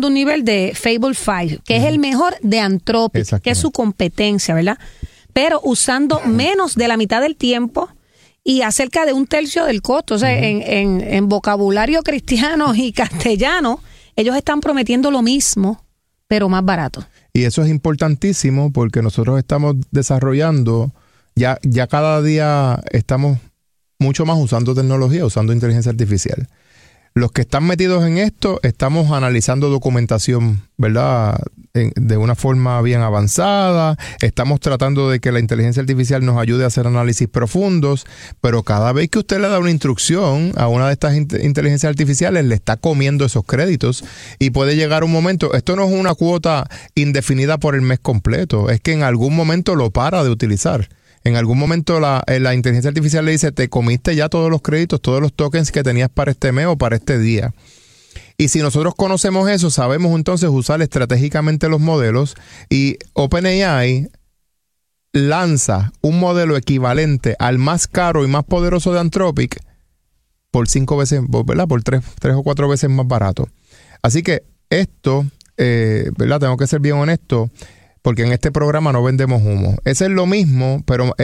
pasando un nivel de Fable 5, que es el mejor de Anthropic, que es su competencia, ¿verdad? Pero usando menos de la mitad del tiempo y acerca de un tercio del costo. O sea, en vocabulario cristiano y castellano, ellos están prometiendo lo mismo, pero más barato. Y eso es importantísimo porque nosotros estamos desarrollando, ya cada día estamos mucho más usando tecnología, usando inteligencia artificial. Los que están metidos en esto, estamos analizando documentación, ¿verdad? De una forma bien avanzada. Estamos tratando de que la inteligencia artificial nos ayude a hacer análisis profundos, pero cada vez que usted le da una instrucción a una de estas inteligencias artificiales, le está comiendo esos créditos y puede llegar un momento, esto no es una cuota indefinida por el mes completo, es que en algún momento lo para de utilizar. En algún momento la inteligencia artificial le dice, te comiste ya todos los créditos, todos los tokens que tenías para este mes o para este día. Y si nosotros conocemos eso, sabemos entonces usar estratégicamente los modelos, y OpenAI lanza un modelo equivalente al más caro y más poderoso de Anthropic por 5 veces, ¿verdad? Por 3 o 4 veces más barato. Así que esto, ¿verdad? Tengo que ser bien honesto, porque en este programa no vendemos humo. Ese es lo mismo, pero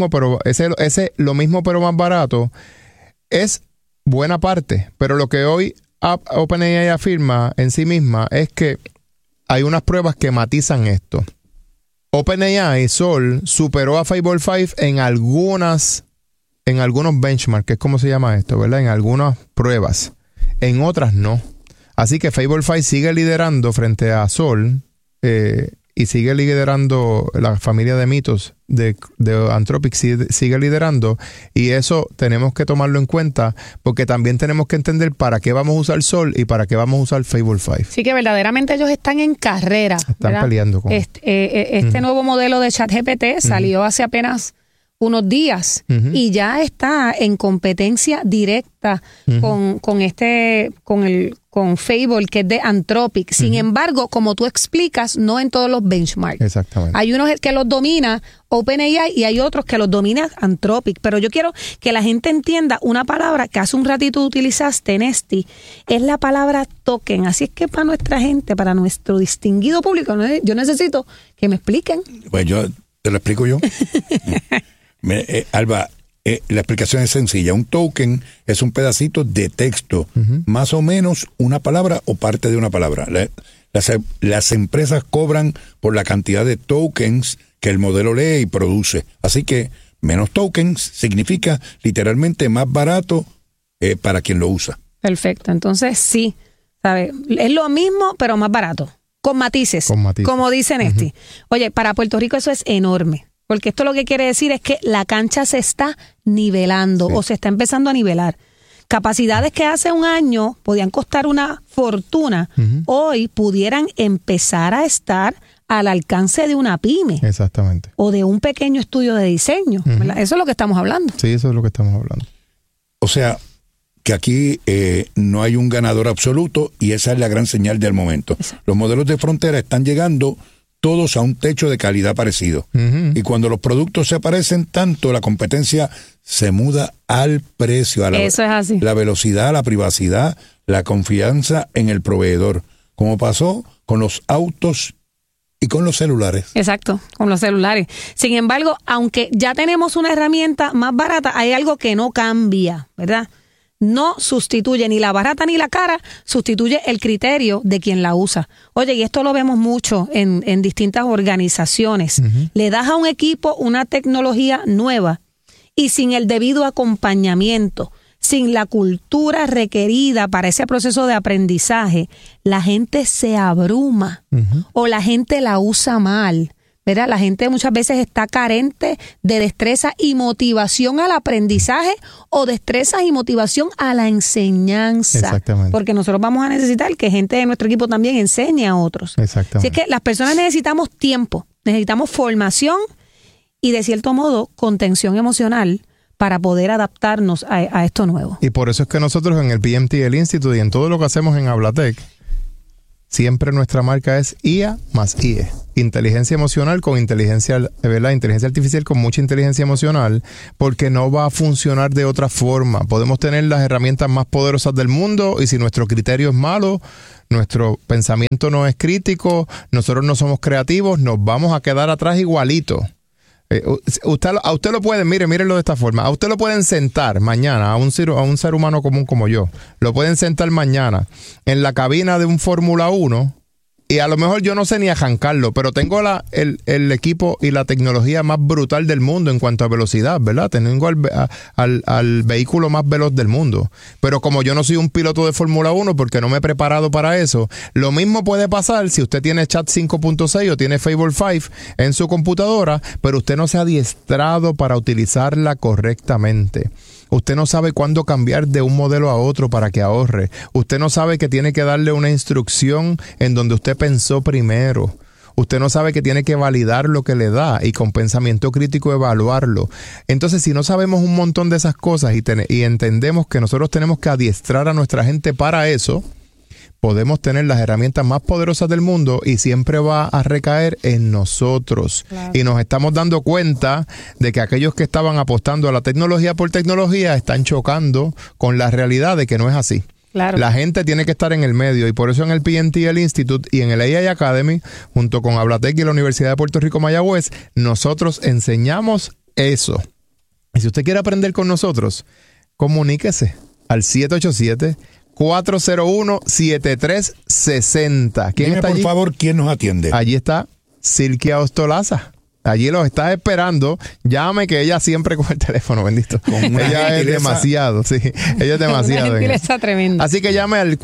más barato. Es buena parte, pero lo que hoy OpenAI afirma en sí misma es que hay unas pruebas que matizan esto. OpenAI Sol superó a Fable 5 en algunos benchmarks, que es como se llama esto, ¿verdad? En algunas pruebas, en otras no. Así que Fable 5 sigue liderando frente a Sol, y sigue liderando la familia de mitos de Anthropic, sigue liderando, y eso tenemos que tomarlo en cuenta porque también tenemos que entender para qué vamos a usar Sol y para qué vamos a usar Fable 5. Sí, que verdaderamente ellos están en carrera. Están peleando con este nuevo modelo de ChatGPT salió hace apenas unos días y ya está en competencia directa con Fable, que es de Anthropic. Sin embargo, como tú explicas, no en todos los benchmarks. Exactamente. Hay unos que los domina OpenAI y hay otros que los domina Anthropic. Pero yo quiero que la gente entienda una palabra que hace un ratito utilizaste, Nesti, es la palabra token. Así es que para nuestra gente, para nuestro distinguido público, yo necesito que me expliquen. Pues te lo explico yo. Alba, la explicación es sencilla. Un token es un pedacito de texto, más o menos una palabra o parte de una palabra. Las empresas cobran por la cantidad de tokens que el modelo lee y produce. Así que menos tokens significa literalmente más barato para quien lo usa. Perfecto. Entonces sí, ¿sabes? Es lo mismo pero más barato, con matices. Como dice Nesti. Oye, para Puerto Rico eso es enorme. Porque esto lo que quiere decir es que la cancha se está nivelando o se está empezando a nivelar. Capacidades que hace un año podían costar una fortuna, hoy pudieran empezar a estar al alcance de una pyme. Exactamente. O de un pequeño estudio de diseño. ¿Verdad? Eso es lo que estamos hablando. Sí, eso es lo que estamos hablando. O sea, que aquí no hay un ganador absoluto y esa es la gran señal del momento. Exacto. Los modelos de frontera están llegando todos a un techo de calidad parecido. Y cuando los productos se parecen tanto, la competencia se muda al precio, a eso es así. La velocidad, la privacidad, la confianza en el proveedor, como pasó con los autos y con los celulares. Exacto, con los celulares. Sin embargo, aunque ya tenemos una herramienta más barata, hay algo que no cambia, ¿verdad? No sustituye ni la barata ni la cara, sustituye el criterio de quien la usa. Oye, y esto lo vemos mucho en distintas organizaciones. Le das a un equipo una tecnología nueva y sin el debido acompañamiento, sin la cultura requerida para ese proceso de aprendizaje, la gente se abruma o la gente la usa mal. ¿Verdad? La gente muchas veces está carente de destreza y motivación al aprendizaje o destreza y motivación a la enseñanza. Exactamente. Porque nosotros vamos a necesitar que gente de nuestro equipo también enseñe a otros. Exactamente. Así es que las personas necesitamos tiempo, necesitamos formación y de cierto modo contención emocional para poder adaptarnos a esto nuevo. Y por eso es que nosotros en el PMT, el Institute y en todo lo que hacemos en Hablatec, siempre nuestra marca es IA más IE. inteligencia emocional con inteligencia, ¿verdad? Inteligencia artificial con mucha inteligencia emocional, porque no va a funcionar de otra forma. Podemos tener las herramientas más poderosas del mundo y si nuestro criterio es malo, nuestro pensamiento no es crítico, nosotros no somos creativos, nos vamos a quedar atrás igualito. A usted lo pueden, mírenlo de esta forma, a usted lo pueden sentar mañana, a un ser humano común como yo, lo pueden sentar mañana en la cabina de un Fórmula 1 y a lo mejor yo no sé ni arrancarlo, pero tengo el equipo y la tecnología más brutal del mundo en cuanto a velocidad, ¿verdad? Tengo al vehículo más veloz del mundo. Pero como yo no soy un piloto de Fórmula 1 porque no me he preparado para eso, lo mismo puede pasar si usted tiene Chat 5.6 o tiene Fable 5 en su computadora, pero usted no se ha adiestrado para utilizarla correctamente. Usted no sabe cuándo cambiar de un modelo a otro para que ahorre. Usted no sabe que tiene que darle una instrucción en donde usted pensó primero. Usted no sabe que tiene que validar lo que le da y con pensamiento crítico evaluarlo. Entonces, si no sabemos un montón de esas cosas y entendemos que nosotros tenemos que adiestrar a nuestra gente para eso, podemos tener las herramientas más poderosas del mundo y siempre va a recaer en nosotros. Claro. Y nos estamos dando cuenta de que aquellos que estaban apostando a la tecnología por tecnología están chocando con la realidad de que no es así. Claro. La gente tiene que estar en el medio y por eso en el PNTL Institute y en el AI Academy, junto con Hablatec y la Universidad de Puerto Rico Mayagüez, nosotros enseñamos eso. Y si usted quiere aprender con nosotros, comuníquese al 787-401-7360. ¿Quién está allí? Por favor, ¿quién nos atiende? Allí está Silkia Ostolaza. Allí los estás esperando. Llame, que ella siempre coge el teléfono, bendito. Ella es demasiado, sí. Ella es demasiado. Una gentileza tremenda. Así que llame al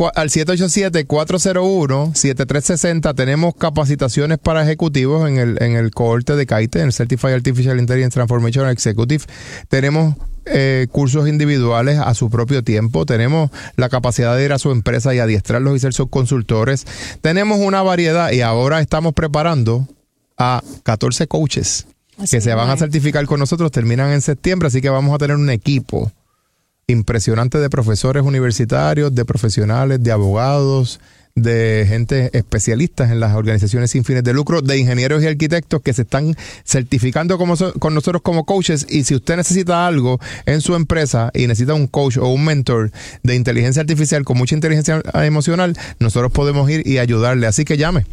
787-401-7360. Tenemos capacitaciones para ejecutivos en el cohorte de CAITE, en el Certified Artificial Intelligence Transformation Executive. Tenemos cursos individuales a su propio tiempo. Tenemos la capacidad de ir a su empresa y adiestrarlos y ser sus consultores. Tenemos una variedad y ahora estamos preparando a 14 coaches que se van a certificar con nosotros, terminan en septiembre, así que vamos a tener un equipo impresionante de profesores universitarios, de profesionales, de abogados, de gente especialistas en las organizaciones sin fines de lucro, de ingenieros y arquitectos que se están certificando con nosotros como coaches. Y si usted necesita algo en su empresa y necesita un coach o un mentor de inteligencia artificial con mucha inteligencia emocional, nosotros podemos ir y ayudarle. Así que llame.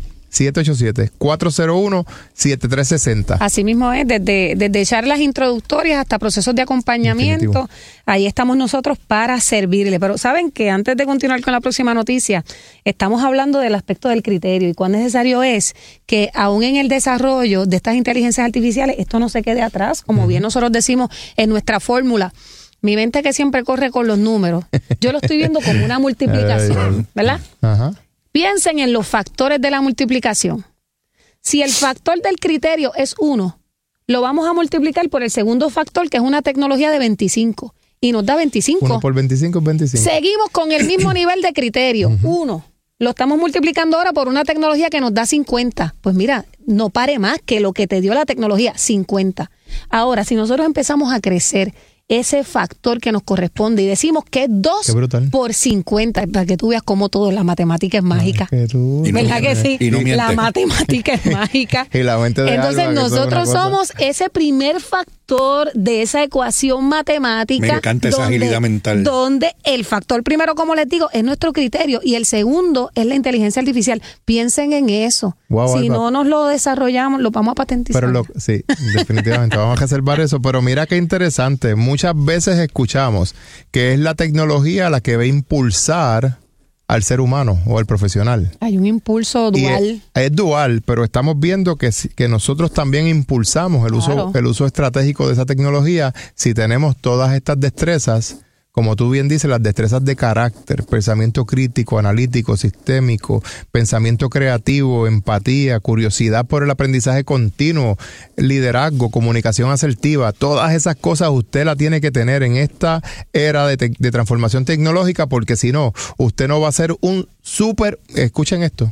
787-401-7360. Así mismo es, desde charlas introductorias hasta procesos de acompañamiento. Definitivo. Ahí estamos nosotros para servirle. Pero saben que antes de continuar con la próxima noticia, estamos hablando del aspecto del criterio y cuán necesario es que aún en el desarrollo de estas inteligencias artificiales, esto no se quede atrás, como bien nosotros decimos en nuestra fórmula. Mi mente que siempre corre con los números, yo lo estoy viendo como una multiplicación, ¿verdad? Ajá. Piensen en los factores de la multiplicación. Si el factor del criterio es 1, lo vamos a multiplicar por el segundo factor, que es una tecnología de 25. Y nos da 25. 1 por 25 es 25. Seguimos con el mismo nivel de criterio. 1. Lo estamos multiplicando ahora por una tecnología que nos da 50. Pues mira, no pare más que lo que te dio la tecnología, 50. Ahora, si nosotros empezamos a crecer ese factor que nos corresponde y decimos que es 2 por 50, para que tú veas cómo todo, la matemática es mágica. ¿Verdad que sí? La matemática es mágica. Y la mente de Entonces Alba, nosotros somos ese primer factor de esa ecuación matemática. Me encanta esa agilidad mental. Donde el factor primero, como les digo, es nuestro criterio y el segundo es la inteligencia artificial. Piensen en eso. Wow, si Alba, no nos lo desarrollamos, lo vamos a patentizar. Pero sí, definitivamente vamos a reservar eso. Pero mira qué interesante. Muchas veces escuchamos que es la tecnología la que va a impulsar al ser humano o al profesional. Hay un impulso dual. Es dual, pero estamos viendo que nosotros también impulsamos el uso estratégico de esa tecnología si tenemos todas estas destrezas. Como tú bien dices, las destrezas de carácter, pensamiento crítico, analítico, sistémico, pensamiento creativo, empatía, curiosidad por el aprendizaje continuo, liderazgo, comunicación asertiva, todas esas cosas usted las tiene que tener en esta era de transformación tecnológica, porque si no, usted no va a ser escuchen esto,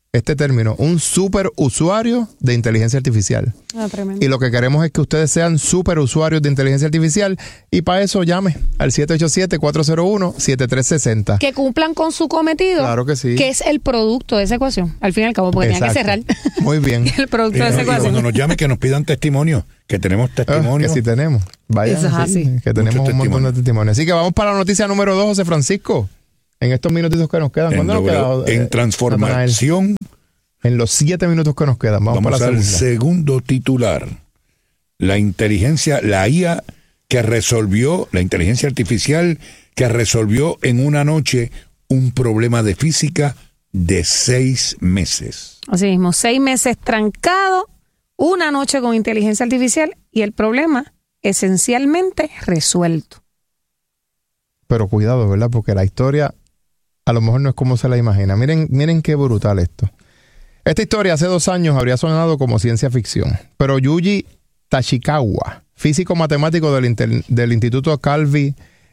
este término, un superusuario de inteligencia artificial. Tremendo. Y lo que queremos es que ustedes sean superusuarios de inteligencia artificial y para eso llame al 787-401-7360. Que cumplan con su cometido. Claro que sí. Que es el producto de esa ecuación. Al fin y al cabo, porque tienen que cerrar. Muy bien. El producto de esa ecuación. Cuando nos llamen, que nos pidan testimonio, que tenemos testimonio. Que sí tenemos. Vaya, Eso es así. que tenemos un montón de testimonios. Así que vamos para la noticia número 2, José Francisco. En estos minutitos que nos quedan. ¿Cuándo nos queda? En transformación. En los 7 minutos que nos quedan. Vamos para la al segunda. segundo titular. La inteligencia, la IA que resolvió, la inteligencia artificial que resolvió en una noche un problema de física de 6 meses. Así mismo, 6 meses trancado, una noche con inteligencia artificial y el problema esencialmente resuelto. Pero cuidado, ¿verdad? Porque la historia a lo mejor no es como se la imagina. Miren qué brutal esto. Esta historia hace 2 años habría sonado como ciencia ficción, pero Yuji Tachikawa, físico matemático del Instituto Kavli,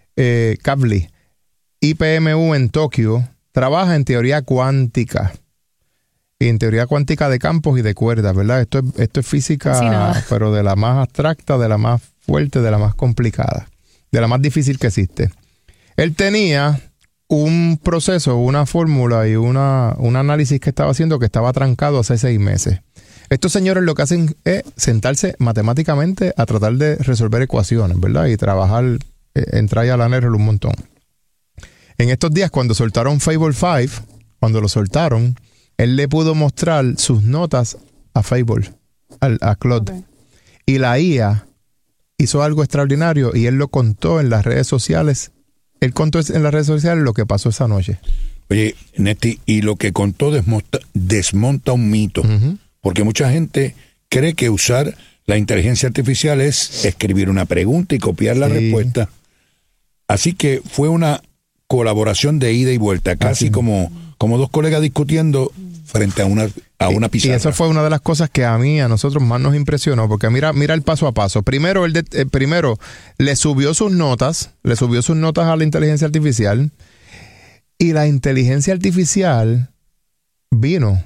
IPMU en Tokio, trabaja en teoría cuántica. Y en teoría cuántica de campos y de cuerdas, ¿verdad? Esto es física, pero de la más abstracta, de la más fuerte, de la más complicada, de la más difícil que existe. Él tenía un proceso, una fórmula y un análisis que estaba haciendo que estaba trancado hace 6 meses. Estos señores lo que hacen es sentarse matemáticamente a tratar de resolver ecuaciones, ¿verdad? Y trabajar en trial and error un montón. En estos días, cuando soltaron Fable 5, cuando lo soltaron, él le pudo mostrar sus notas a Fable, a Claude. Okay. Y la IA hizo algo extraordinario y él lo contó en las redes sociales. Él contó en las redes sociales lo que pasó esa noche. Oye, Neti, y lo que contó desmonta un mito. Uh-huh. Porque mucha gente cree que usar la inteligencia artificial es escribir una pregunta y copiar la respuesta. Así que fue una colaboración de ida y vuelta, casi como 2 colegas discutiendo frente a una pizarra. Y eso fue una de las cosas que a nosotros más nos impresionó, porque mira el paso a paso. Primero, primero le subió sus notas a la inteligencia artificial, y la inteligencia artificial vino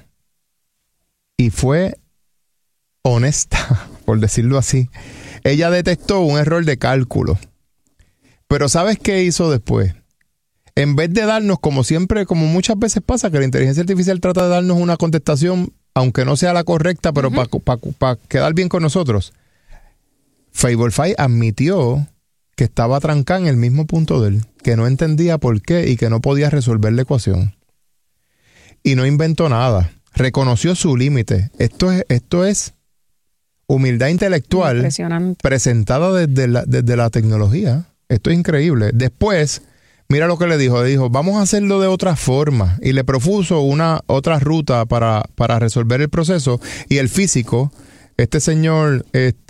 y fue honesta, por decirlo así. Ella detectó un error de cálculo. Pero ¿sabes qué hizo después? En vez de darnos, como siempre, como muchas veces pasa, que la inteligencia artificial trata de darnos una contestación, aunque no sea la correcta, pero para quedar bien con nosotros, Fable 5 admitió que estaba trancada en el mismo punto de él, que no entendía por qué y que no podía resolver la ecuación. Y no inventó nada. Reconoció su límite. Esto es humildad intelectual presentada desde la tecnología. Esto es increíble. Después, mira lo que le dijo. Le dijo, vamos a hacerlo de otra forma. Y le propuso otra ruta para resolver el proceso. Y el físico, este señor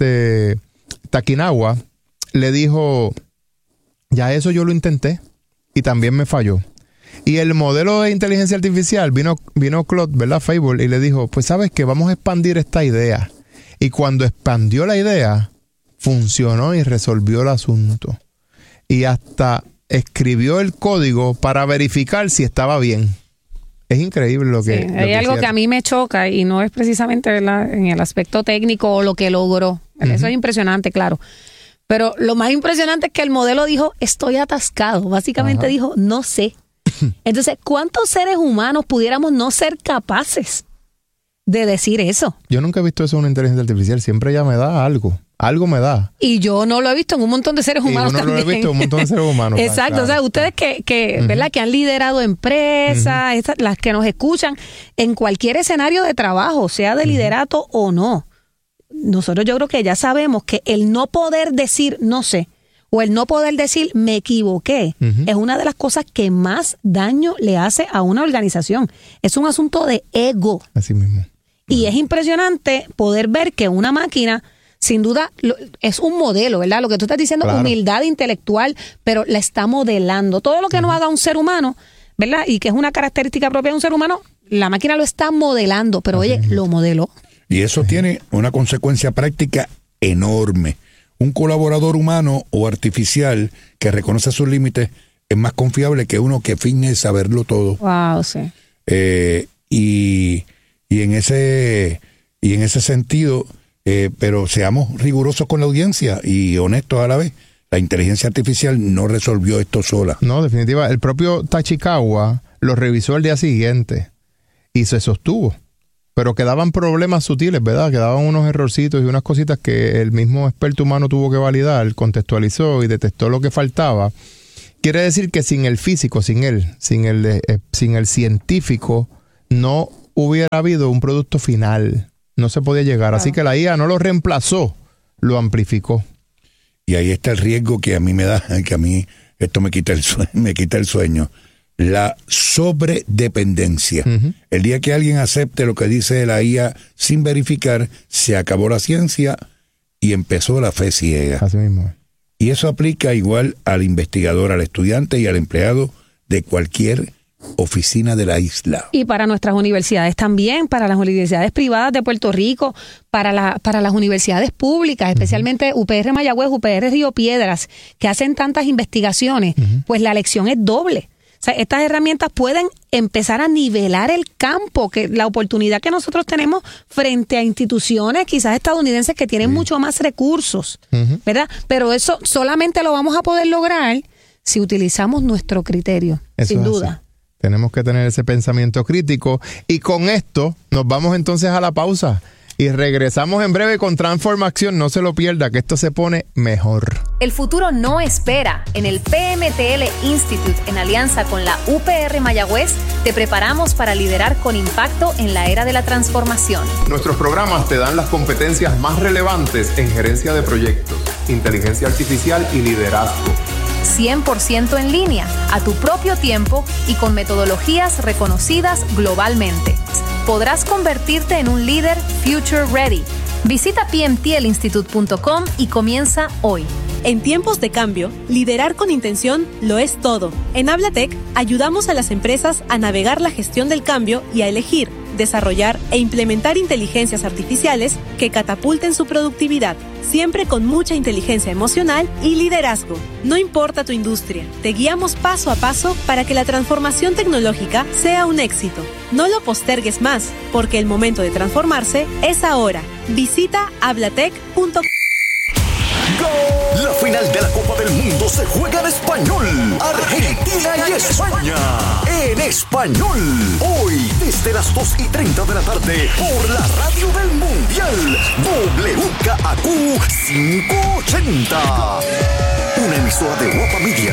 Takinawa, le dijo, ya eso yo lo intenté y también me falló. Y el modelo de inteligencia artificial vino Claude, ¿verdad? Fable, y le dijo, pues sabes que vamos a expandir esta idea. Y cuando expandió la idea, funcionó y resolvió el asunto. Y hasta escribió el código para verificar si estaba bien. Es increíble lo que... Sí, hay algo que a mí me choca y no es precisamente, ¿verdad?, en el aspecto técnico o lo que logró. Uh-huh. Eso es impresionante, claro. Pero lo más impresionante es que el modelo dijo, estoy atascado. Básicamente dijo, no sé. Entonces, ¿cuántos seres humanos pudiéramos no ser capaces de decir eso? Yo nunca he visto eso en una inteligencia artificial. Siempre ella me da algo. Algo me da. Y yo no lo he visto en un montón de seres humanos también. Lo he visto en un montón de seres humanos. Exacto. Claro. O sea, ustedes que ¿verdad?, que han liderado empresas, las que nos escuchan, en cualquier escenario de trabajo, sea de liderato o no, nosotros yo creo que ya sabemos que el no poder decir no sé, o el no poder decir me equivoqué, es una de las cosas que más daño le hace a una organización. Es un asunto de ego. Así mismo. Y es impresionante poder ver que una máquina, sin duda, es un modelo, ¿verdad? Lo que tú estás diciendo, claro, humildad intelectual, pero la está modelando. Todo lo que no haga un ser humano, ¿verdad?, y que es una característica propia de un ser humano, la máquina lo está modelando, pero oye, lo modeló. Y eso tiene una consecuencia práctica enorme. Un colaborador humano o artificial que reconoce sus límites es más confiable que uno que finge saberlo todo. Wow, sí. Y ese sentido, pero seamos rigurosos con la audiencia y honestos a la vez. La inteligencia artificial no resolvió esto sola. No, definitiva. El propio Tachikawa lo revisó el día siguiente y se sostuvo. Pero quedaban problemas sutiles, ¿verdad? Quedaban unos errorcitos y unas cositas que el mismo experto humano tuvo que validar, contextualizó y detectó lo que faltaba. Quiere decir que sin el físico, sin el científico, no hubiera habido un producto final. No se podía llegar. Claro. Así que la IA no lo reemplazó, lo amplificó. Y ahí está el riesgo que a mí me da, que a mí esto me quita el sueño. La sobredependencia. Uh-huh. El día que alguien acepte lo que dice la IA sin verificar, se acabó la ciencia y empezó la fe ciega. Así mismo. Y eso aplica igual al investigador, al estudiante y al empleado de cualquier oficina de la isla. Y para nuestras universidades también, para las universidades privadas de Puerto Rico, para las universidades públicas, especialmente UPR Mayagüez, UPR Río Piedras, que hacen tantas investigaciones, pues la lección es doble. O sea, estas herramientas pueden empezar a nivelar el campo, que la oportunidad que nosotros tenemos frente a instituciones quizás estadounidenses que tienen mucho más recursos, ¿verdad? Pero eso solamente lo vamos a poder lograr si utilizamos nuestro criterio, eso sin duda. Así. Tenemos que tener ese pensamiento crítico y con esto nos vamos entonces a la pausa. Y regresamos en breve con Transformación. No se lo pierda, que esto se pone mejor. El futuro no espera. En el PMTL Institute, en alianza con la UPR Mayagüez, te preparamos para liderar con impacto en la era de la transformación. Nuestros programas te dan las competencias más relevantes en gerencia de proyectos, inteligencia artificial y liderazgo. 100% en línea, a tu propio tiempo y con metodologías reconocidas globalmente. Podrás convertirte en un líder future ready. Visita pmtlinstitute.com y comienza hoy. En tiempos de cambio, liderar con intención lo es todo. En Hablatec ayudamos a las empresas a navegar la gestión del cambio y a elegir, desarrollar e implementar inteligencias artificiales que catapulten su productividad, siempre con mucha inteligencia emocional y liderazgo. No importa tu industria, te guiamos paso a paso para que la transformación tecnológica sea un éxito. No lo postergues más, porque el momento de transformarse es ahora. Visita hablatec.com. La final de la Copa del Mundo se juega en español. Argentina y España. En español. Hoy, desde las 2:30 de la tarde, por la radio del Mundial. WKAQ 580. Una emisora de Guapa Media.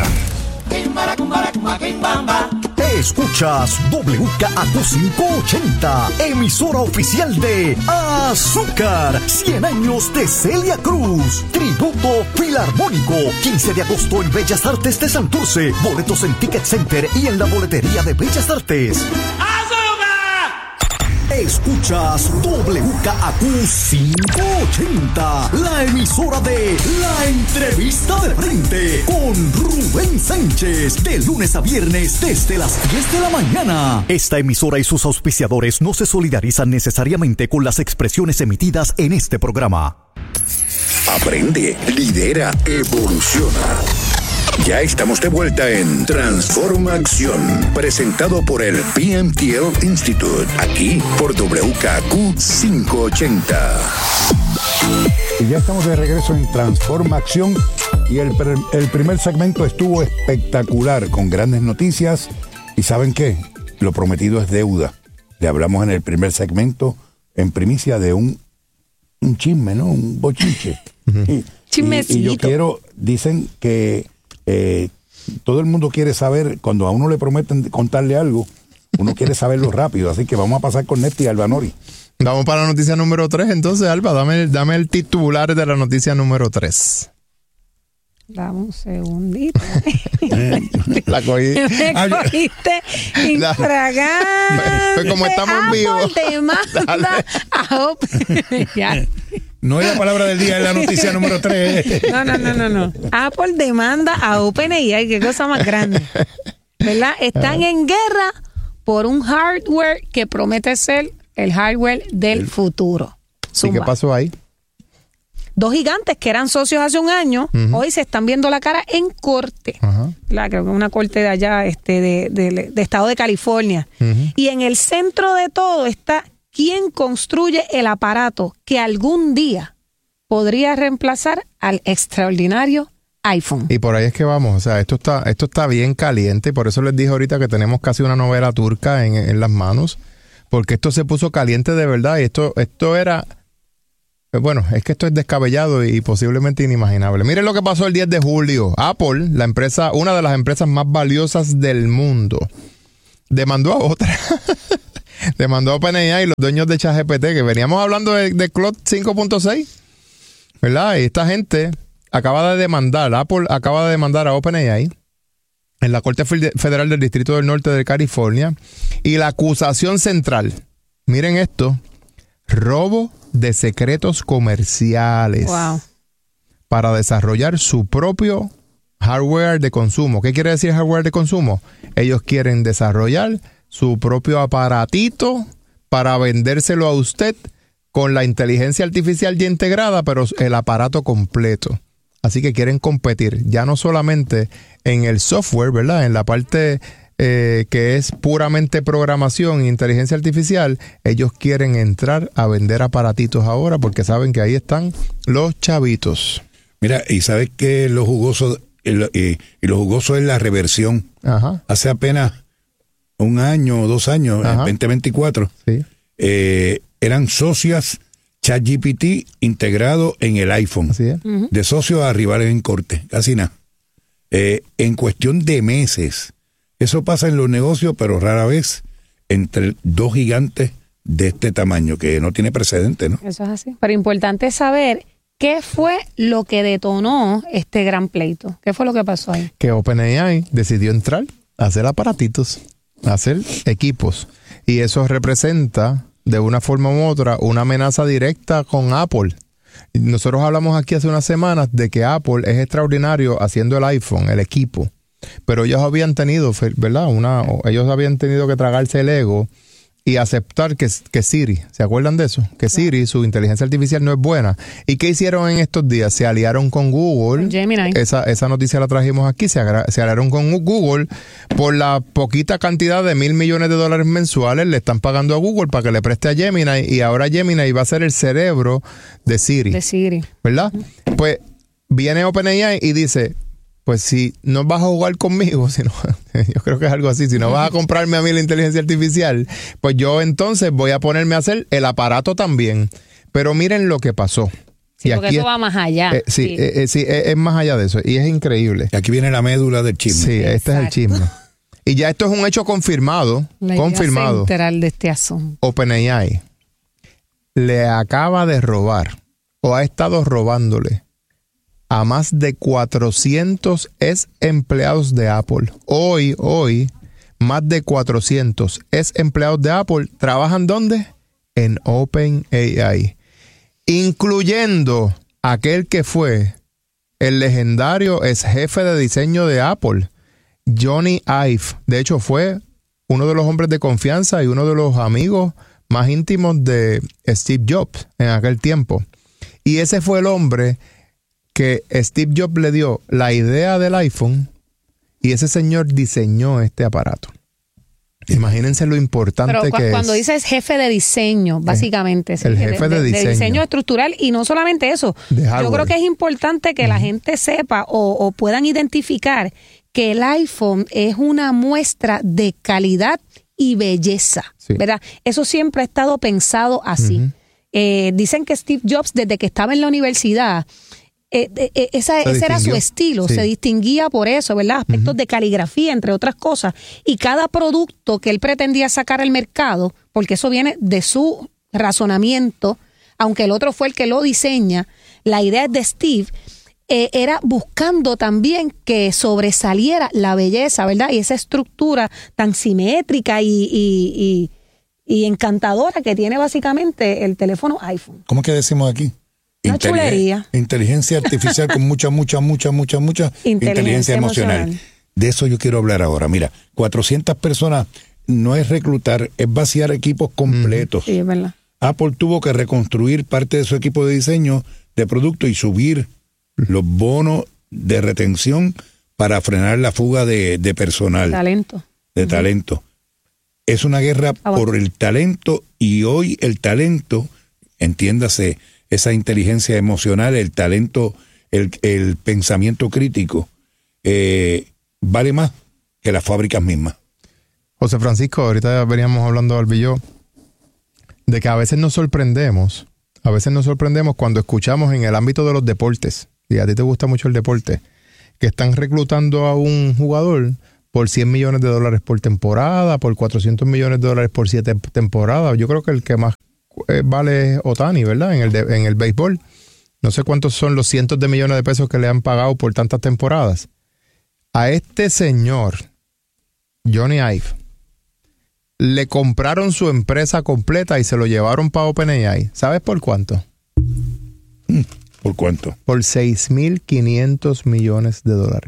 Escuchas WKAQ 580, emisora oficial de Azúcar, 100 años de Celia Cruz, tributo filarmónico, 15 de agosto en Bellas Artes de Santurce, boletos en Ticket Center y en la boletería de Bellas Artes. Escuchas WKAQ 580, la emisora de La Entrevista de Frente con Rubén Sánchez, de lunes a viernes desde las 10 de la mañana. Esta emisora y sus auspiciadores no se solidarizan necesariamente con las expresiones emitidas en este programa. Aprende, lidera, evoluciona. Ya estamos de vuelta en Transformación, presentado por el PMTL Institute, aquí por WKAQ 580. Y ya estamos de regreso en Transformación y el primer segmento estuvo espectacular, con grandes noticias. ¿Y saben qué? Lo prometido es deuda. Le hablamos en el primer segmento, en primicia, de un chisme, ¿no? Un bochinche. Chismecito. Y yo quiero, dicen que todo el mundo quiere saber, cuando a uno le prometen contarle algo, uno quiere saberlo rápido, así que vamos a pasar con Néstor y Albanori. Vamos para la noticia número 3, entonces, Alba, dame el titular de la noticia número 3. Dame un segundito. La cogí. Me cogiste infragante. Pues como estamos en vivo. Demanda a OpenAI. No es la palabra del día, es la noticia número 3. No. Apple demanda a OpenAI, qué cosa más grande. ¿Verdad? Están en guerra por un hardware que promete ser el hardware del futuro. ¿Y qué pasó ahí? Dos gigantes que eran socios hace un año, hoy se están viendo la cara en corte. Creo que una corte de allá, de estado de California. Y en el centro de todo está ¿quién construye el aparato que algún día podría reemplazar al extraordinario iPhone? Y por ahí es que vamos, o sea, esto está bien caliente, y por eso les dije ahorita que tenemos casi una novela turca en las manos, porque esto se puso caliente de verdad, y esto era, bueno, es que esto es descabellado y posiblemente inimaginable. Miren lo que pasó el 10 de julio. Apple, la empresa, una de las empresas más valiosas del mundo, demandó a otra. Demandó a OpenAI, los dueños de ChatGPT, que veníamos hablando de Claude 5.6, ¿verdad? Y esta gente Apple acaba de demandar a OpenAI en la Corte Federal del Distrito del Norte de California, y la acusación central, miren esto, robo de secretos comerciales. Wow. Para desarrollar su propio hardware de consumo. ¿Qué quiere decir hardware de consumo? Ellos quieren desarrollar su propio aparatito para vendérselo a usted con la inteligencia artificial ya integrada, pero el aparato completo. Así que quieren competir ya no solamente en el software, ¿verdad? En la parte que es puramente programación e inteligencia artificial. Ellos quieren entrar a vender aparatitos ahora porque saben que ahí están los chavitos. Mira, y sabes que lo jugoso es la reversión. Ajá. Hace apenas un año o 2 años, en 2024, sí, eran socias ChatGPT integrado en el iPhone. Así es. De socios a rivales en corte, casi nada. En cuestión de meses. Eso pasa en los negocios, pero rara vez entre dos gigantes de este tamaño, que no tiene precedente, ¿no? Eso es así. Pero importante saber qué fue lo que detonó este gran pleito. ¿Qué fue lo que pasó ahí? Que OpenAI decidió entrar a hacer aparatitos, a hacer equipos. Y eso representa, de una forma u otra, una amenaza directa con Apple. Nosotros hablamos aquí hace unas semanas de que Apple es extraordinario haciendo el iPhone, el equipo. Pero ellos habían tenido, ¿verdad? Ellos habían tenido que tragarse el ego y aceptar que Siri, ¿se acuerdan de eso? Que Siri, su inteligencia artificial no es buena. ¿Y qué hicieron en estos días? Se aliaron con Google. Con Gemini. Esa noticia la trajimos aquí. Se aliaron con Google por la poquita cantidad de $1,000 millones mensuales. Le están pagando a Google para que le preste a Gemini, y ahora Gemini va a ser el cerebro de Siri. De Siri. ¿Verdad? Pues viene OpenAI y dice, pues si no vas a jugar conmigo, yo creo que es algo así, si no vas a comprarme a mí la inteligencia artificial, pues yo entonces voy a ponerme a hacer el aparato también. Pero miren lo que pasó. Sí, y porque aquí eso va más allá. Sí, es más allá de eso, y es increíble. Y aquí viene la médula del chisme. Sí, este es el chisme. Y ya esto es un hecho confirmado. La idea central de este asunto. OpenAI le acaba de robar, o ha estado robándole, a más de 400 ex empleados de Apple. Hoy, más de 400 ex empleados de Apple trabajan ¿dónde? En OpenAI. Incluyendo aquel que fue el legendario ex jefe de diseño de Apple, Johnny Ive. De hecho, fue uno de los hombres de confianza y uno de los amigos más íntimos de Steve Jobs en aquel tiempo. Y ese fue el hombre que Steve Jobs le dio la idea del iPhone, y ese señor diseñó este aparato. Imagínense lo importante que es. Cuando dices jefe de diseño, básicamente. El jefe de diseño. De diseño estructural, y no solamente eso. Yo creo que es importante que la gente sepa o puedan identificar que el iPhone es una muestra de calidad y belleza, ¿verdad? Eso siempre ha estado pensado así. Dicen que Steve Jobs, desde que estaba en la universidad, ese era su estilo, se distinguía por eso, ¿verdad? Aspectos de caligrafía, entre otras cosas. Y cada producto que él pretendía sacar al mercado, porque eso viene de su razonamiento, aunque el otro fue el que lo diseña, la idea de Steve era buscando también que sobresaliera la belleza, ¿verdad? Y esa estructura tan simétrica y encantadora que tiene básicamente el teléfono iPhone. ¿Cómo que decimos aquí? Una chulería. Inteligencia artificial con mucha inteligencia emocional. De eso yo quiero hablar ahora. Mira, 400 personas no es reclutar, es vaciar equipos completos. Sí, es verdad. Apple tuvo que reconstruir parte de su equipo de diseño de producto y subir los bonos de retención para frenar la fuga de personal. Talento. De talento. es una guerra por el talento, y hoy el talento, entiéndase, esa inteligencia emocional, el talento, el pensamiento crítico, vale más que las fábricas mismas. José Francisco, ahorita veníamos hablando al billo de que a veces nos sorprendemos cuando escuchamos en el ámbito de los deportes, y a ti te gusta mucho el deporte, que están reclutando a un jugador por $100 millones por temporada, por $400 millones por 7 temporadas. Yo creo que el que más vale es Ohtani, ¿verdad? En el béisbol. No sé cuántos son los cientos de millones de pesos que le han pagado por tantas temporadas. A este señor, Johnny Ive, le compraron su empresa completa y se lo llevaron para OpenAI. ¿Sabes por cuánto? ¿Por cuánto? Por $6,500 millones.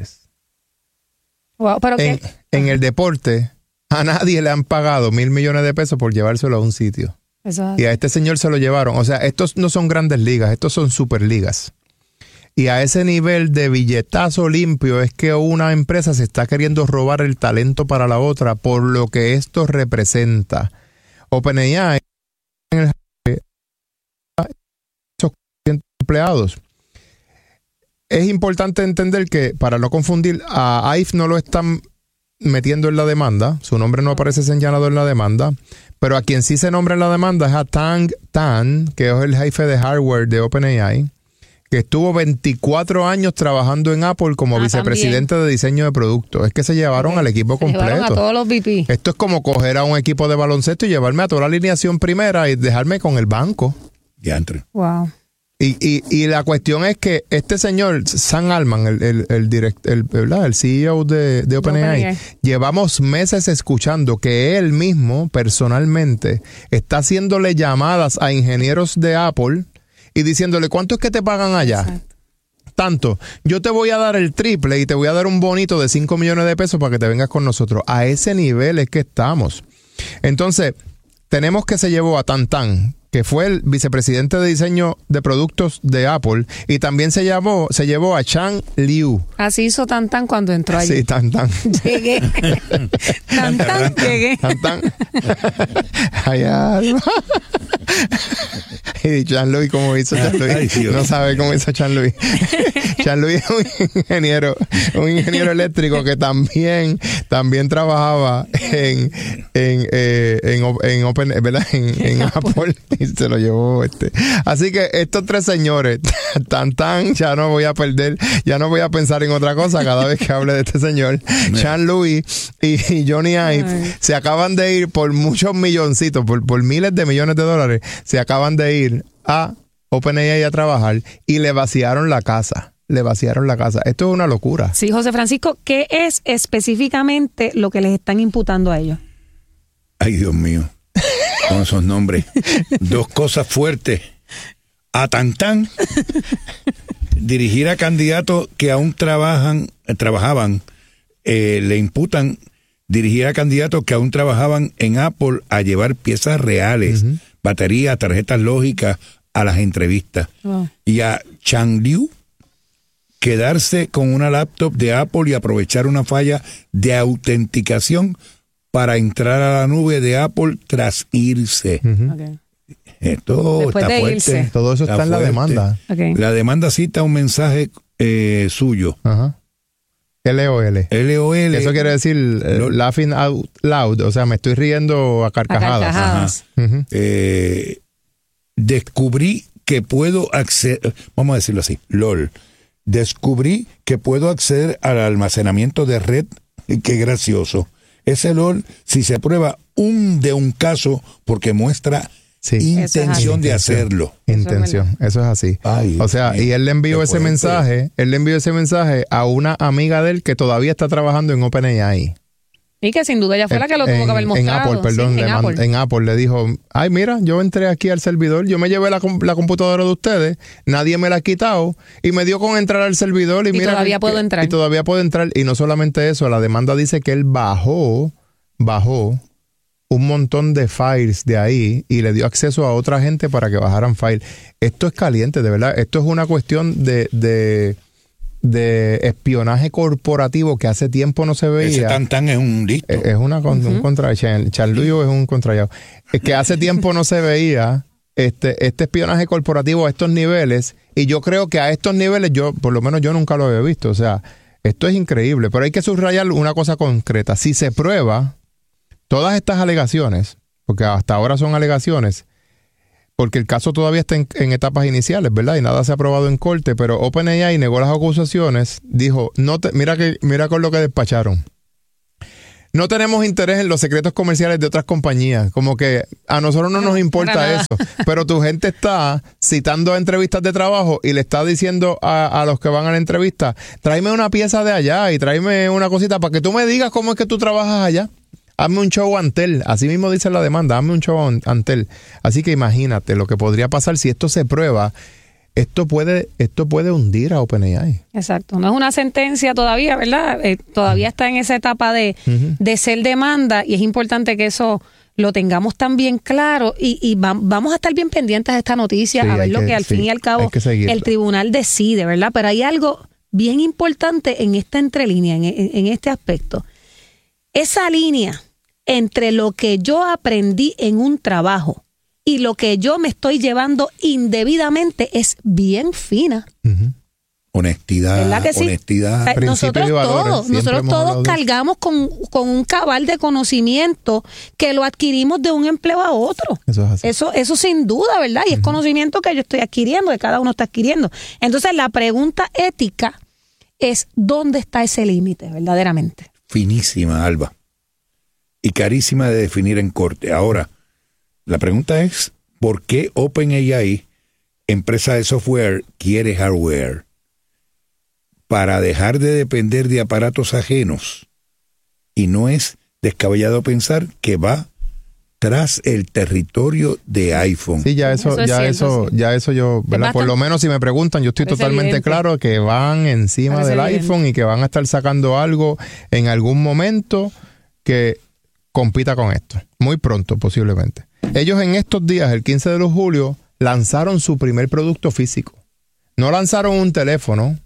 Wow, ¿pero qué? En el deporte, a nadie le han pagado $1,000 millones por llevárselo a un sitio. Eso es. Y a este señor se lo llevaron. O sea, estos no son grandes ligas, estos son superligas. Y a ese nivel de billetazo limpio es que una empresa se está queriendo robar el talento para la otra por lo que esto representa. OpenAI, esos empleados. Es importante entender que, para no confundir, a Ive no lo están metiendo en la demanda, su nombre no aparece señalado en la demanda, pero a quien sí se nombra en la demanda es a Tang Tan, que es el jefe de hardware de OpenAI, que estuvo 24 años trabajando en Apple como vicepresidente de diseño de productos. Es que se llevaron al equipo completo. Llevaron a todos los VP. Esto es como coger a un equipo de baloncesto y llevarme a toda la alineación primera y dejarme con el banco. Diantre. Wow. Y la cuestión es que este señor, Sam Altman, el CEO de OpenAI, llevamos meses escuchando que él mismo, personalmente, está haciéndole llamadas a ingenieros de Apple y diciéndole, ¿cuánto es que te pagan allá? Exacto. Tanto, yo te voy a dar el triple y te voy a dar un bonito de $5 millones para que te vengas con nosotros. A ese nivel es que estamos. Entonces, tenemos que se llevó a Tan, que fue el vicepresidente de diseño de productos de Apple, y también se llevó a Chan Liu. Así hizo Tan cuando entró allí. Sí, Tan. Llegué. Tan, llegué. Tan. Ay, alma. Y Chan Liu, ¿cómo hizo Chan Liu? No sabe cómo hizo Chan Liu. Chan Liu es un ingeniero eléctrico que también trabajaba en Open, ¿verdad? En Apple. Y se lo llevó Así que estos tres señores, Tan, ya no voy a pensar en otra cosa cada vez que hable de este señor. Chan Louis y Johnny Ive se acaban de ir por muchos milloncitos, por miles de millones de dólares, se acaban de ir a OpenAI a trabajar y le vaciaron la casa. Esto es una locura. Sí, José Francisco, ¿qué es específicamente lo que les están imputando a ellos? Ay, Dios mío. Con esos nombres. Dos cosas fuertes. A Tan, dirigir a candidatos que aún trabajaban, le imputan dirigir a candidatos que aún trabajaban en Apple a llevar piezas reales, baterías, tarjetas lógicas a las entrevistas. Wow. Y a Chan Liu quedarse con una laptop de Apple y aprovechar una falla de autenticación para entrar a la nube de Apple tras irse. Okay. Esto después está de fuerte. Irse. Todo eso está en la demanda. Okay. La demanda cita un mensaje suyo. Ajá. LOL. Eso quiere decir laughing out loud. O sea, me estoy riendo a carcajadas. Descubrí que puedo acceder, vamos a decirlo así, LOL. Descubrí que puedo acceder al almacenamiento de red. Qué gracioso. Ese LOL, si se prueba de un caso, porque muestra intención de hacerlo. Intención, eso es así. Ay, o sea, y él le envió ese mensaje, a una amiga de él que todavía está trabajando en OpenAI. Y que sin duda ella fue la que lo tuvo que haber mostrado. En Apple le dijo, ay, mira, yo entré aquí al servidor, yo me llevé la computadora de ustedes, nadie me la ha quitado, y me dio con entrar al servidor. Y mira, todavía puedo entrar. Y todavía puedo entrar. Y no solamente eso, la demanda dice que él bajó un montón de files de ahí y le dio acceso a otra gente para que bajaran files. Esto es caliente, de verdad. Esto es una cuestión de de espionaje corporativo que hace tiempo no se veía. Ese Tan es un listo. Es un contra Charluyo es un contrallado. Es que hace tiempo no se veía este espionaje corporativo a estos niveles, y yo creo que a estos niveles por lo menos yo nunca lo había visto. O sea, esto es increíble, pero hay que subrayar una cosa concreta. Si se prueba todas estas alegaciones, porque hasta ahora son alegaciones, porque el caso todavía está en etapas iniciales, ¿verdad? Y nada se ha aprobado en corte, pero OpenAI negó las acusaciones, dijo, mira con lo que despacharon. No tenemos interés en los secretos comerciales de otras compañías, como que a nosotros no nos importa eso, pero tu gente está citando entrevistas de trabajo y le está diciendo a los que van a la entrevista, tráeme una pieza de allá y tráeme una cosita para que tú me digas cómo es que tú trabajas allá. Hazme un show Antel, así mismo dice la demanda, hazme un show Antel. Así que imagínate lo que podría pasar si esto se prueba. Esto puede hundir a OpenAI. Exacto, no es una sentencia todavía, ¿verdad? Todavía está en esa etapa de ser demanda, y es importante que eso lo tengamos también claro, y vamos a estar bien pendientes de esta noticia, sí, a ver lo que al fin y al cabo el tribunal decide, ¿verdad? Pero hay algo bien importante en esta entrelínea, en este aspecto. Esa línea entre lo que yo aprendí en un trabajo y lo que yo me estoy llevando indebidamente es bien fina. Uh-huh. Honestidad, ¿verdad que sí? Honestidad. Nosotros todos cargamos con un cabal de conocimiento que lo adquirimos de un empleo a otro. Eso sin duda, ¿verdad? Y es conocimiento que yo estoy adquiriendo, que cada uno está adquiriendo. Entonces la pregunta ética es, ¿dónde está ese límite verdaderamente? Finísima, Alba. Y carísima de definir en corte. Ahora, la pregunta es, ¿por qué OpenAI, empresa de software, quiere hardware? Para dejar de depender de aparatos ajenos. Y no es descabellado pensar que va tras el territorio de iPhone. Sí, ya eso yo, ¿verdad? Por lo menos si me preguntan, yo estoy totalmente claro que van encima del iPhone y que van a estar sacando algo en algún momento que compita con esto. Muy pronto, posiblemente. Ellos en estos días, el 15 de julio, lanzaron su primer producto físico. No lanzaron un teléfono,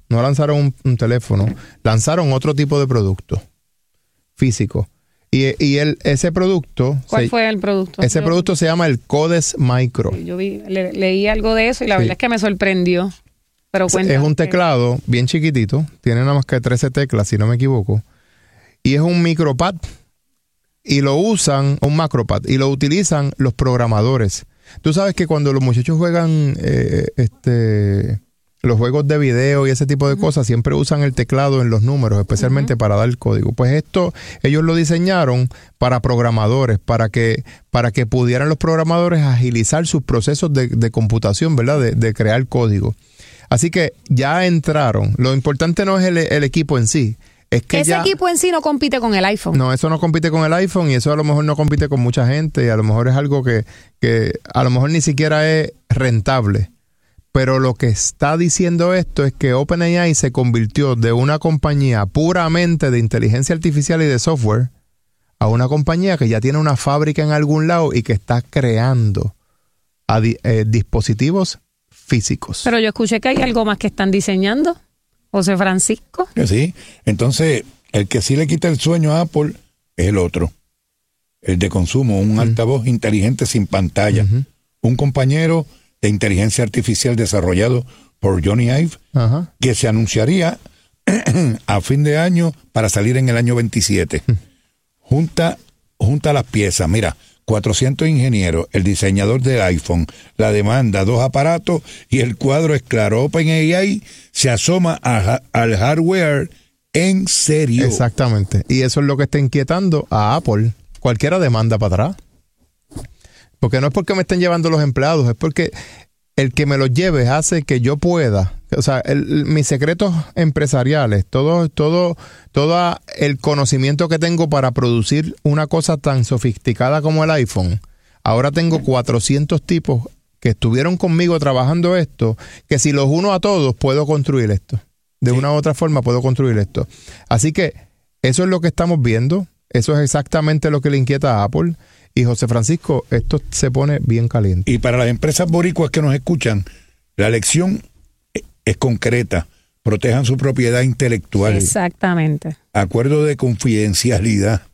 lanzaron otro tipo de producto físico. Y ese producto... ¿Cuál fue el producto? Ese producto se llama el Codes Micro. Yo leí algo de eso y la verdad es que me sorprendió. Pero es un teclado bien chiquitito, tiene nada más que 13 teclas, si no me equivoco. Y es un micropad. Y lo usan, un macropad, y lo utilizan los programadores. Tú sabes que cuando los muchachos juegan los juegos de video y ese tipo de cosas, siempre usan el teclado en los números, especialmente para dar el código. Pues esto, ellos lo diseñaron para programadores, para que pudieran los programadores agilizar sus procesos de computación, ¿verdad? De crear código. Así que ya entraron. Lo importante no es el equipo en sí. Es que ese equipo en sí no compite con el iPhone. No, eso no compite con el iPhone, y eso a lo mejor no compite con mucha gente, y a lo mejor es algo que a lo mejor ni siquiera es rentable. Pero lo que está diciendo esto es que OpenAI se convirtió de una compañía puramente de inteligencia artificial y de software a una compañía que ya tiene una fábrica en algún lado y que está creando dispositivos físicos. Pero yo escuché que hay algo más que están diseñando. José Francisco. Sí, entonces el que sí le quita el sueño a Apple es el otro, el de consumo, un altavoz inteligente sin pantalla, un compañero de inteligencia artificial desarrollado por Johnny Ive, que se anunciaría a fin de año para salir en el año 27. Junta las piezas, mira, 400 ingenieros, el diseñador del iPhone, la demanda, 2 aparatos, y el cuadro es claro. OpenAI se asoma al hardware en serio. Exactamente. Y eso es lo que está inquietando a Apple. Cualquiera demanda para atrás. Porque no es porque me estén llevando los empleados, es porque el que me los lleve hace que yo pueda. O sea, mis secretos empresariales, todo el conocimiento que tengo para producir una cosa tan sofisticada como el iPhone. Ahora tengo 400 tipos que estuvieron conmigo trabajando esto, que si los uno a todos puedo construir esto. De una u otra forma puedo construir esto. Así que eso es lo que estamos viendo. Eso es exactamente lo que le inquieta a Apple. Y José Francisco, esto se pone bien caliente. Y para las empresas boricuas que nos escuchan, la lección es concreta. protejan su propiedad intelectual. Exactamente. Acuerdo de confidencialidad,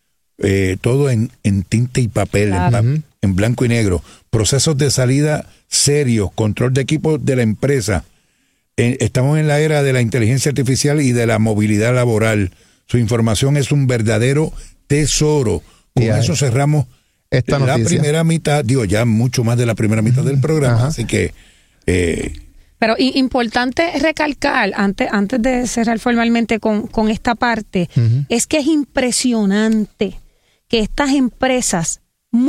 todo en tinta y papel, Claro. en blanco y negro. Procesos de salida serios, control de equipos de la empresa. Estamos en la era de la inteligencia artificial y de la movilidad laboral. Su información es un verdadero tesoro. Con eso cerramos esta la noticia. primera mitad, ya mucho más de la primera mitad del programa. Ajá. Así que... Pero importante recalcar, antes de cerrar formalmente con esta parte, es que es impresionante que estas empresas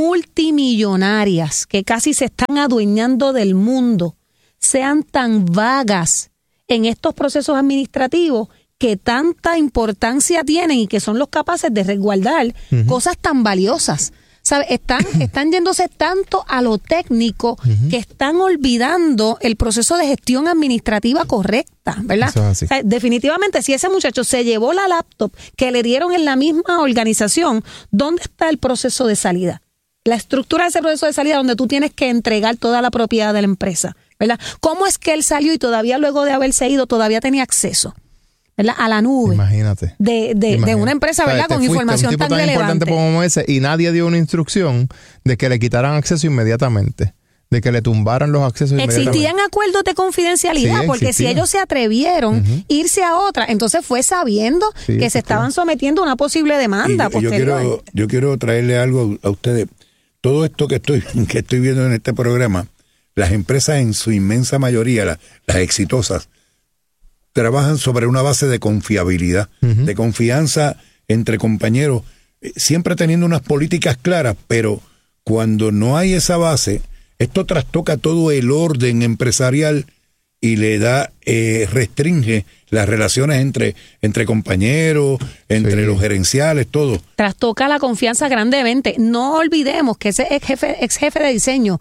multimillonarias que casi se están adueñando del mundo sean tan vagas en estos procesos administrativos que tanta importancia tienen y que son los capaces de resguardar cosas tan valiosas. ¿Sabe? Están yéndose tanto a lo técnico que están olvidando el proceso de gestión administrativa correcta, ¿verdad? Eso es así. O sea, definitivamente, si ese muchacho se llevó la laptop que le dieron en la misma organización, ¿dónde está el proceso de salida? La estructura de ese proceso de salida donde tú tienes que entregar toda la propiedad de la empresa, ¿verdad? ¿Cómo es que él salió y todavía luego de haberse ido todavía tenía acceso, ¿verdad?, a la nube? Imagínate. De una empresa, ¿verdad?, te con fuiste, información un tipo tan relevante. importante como ese, y nadie dio una instrucción de que le quitaran acceso inmediatamente, de que le tumbaran los accesos inmediatamente. Existían acuerdos de confidencialidad, Sí, porque existían. si ellos se atrevieron a irse a otra, entonces fue sabiendo Sí, que se estaban sometiendo a una posible demanda posterior. Yo quiero traerle algo a ustedes. Todo esto que estoy viendo en este programa, las empresas en su inmensa mayoría, las exitosas, trabajan sobre una base de confiabilidad, de confianza entre compañeros, siempre teniendo unas políticas claras, pero cuando no hay esa base, esto trastoca todo el orden empresarial y le da, restringe las relaciones entre compañeros, entre los gerenciales, todo. Trastoca la confianza grandemente. No olvidemos que ese ex jefe de diseño,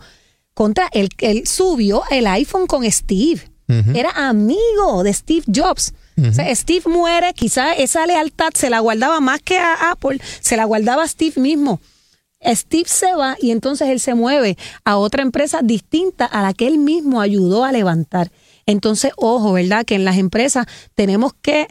él subió el iPhone con Steve. Era amigo de Steve Jobs. O sea, Steve muere, quizá esa lealtad se la guardaba más que a Apple, se la guardaba a Steve mismo. Steve se va y entonces él se mueve a otra empresa distinta a la que él mismo ayudó a levantar. Entonces, ojo, ¿verdad?, que en las empresas tenemos que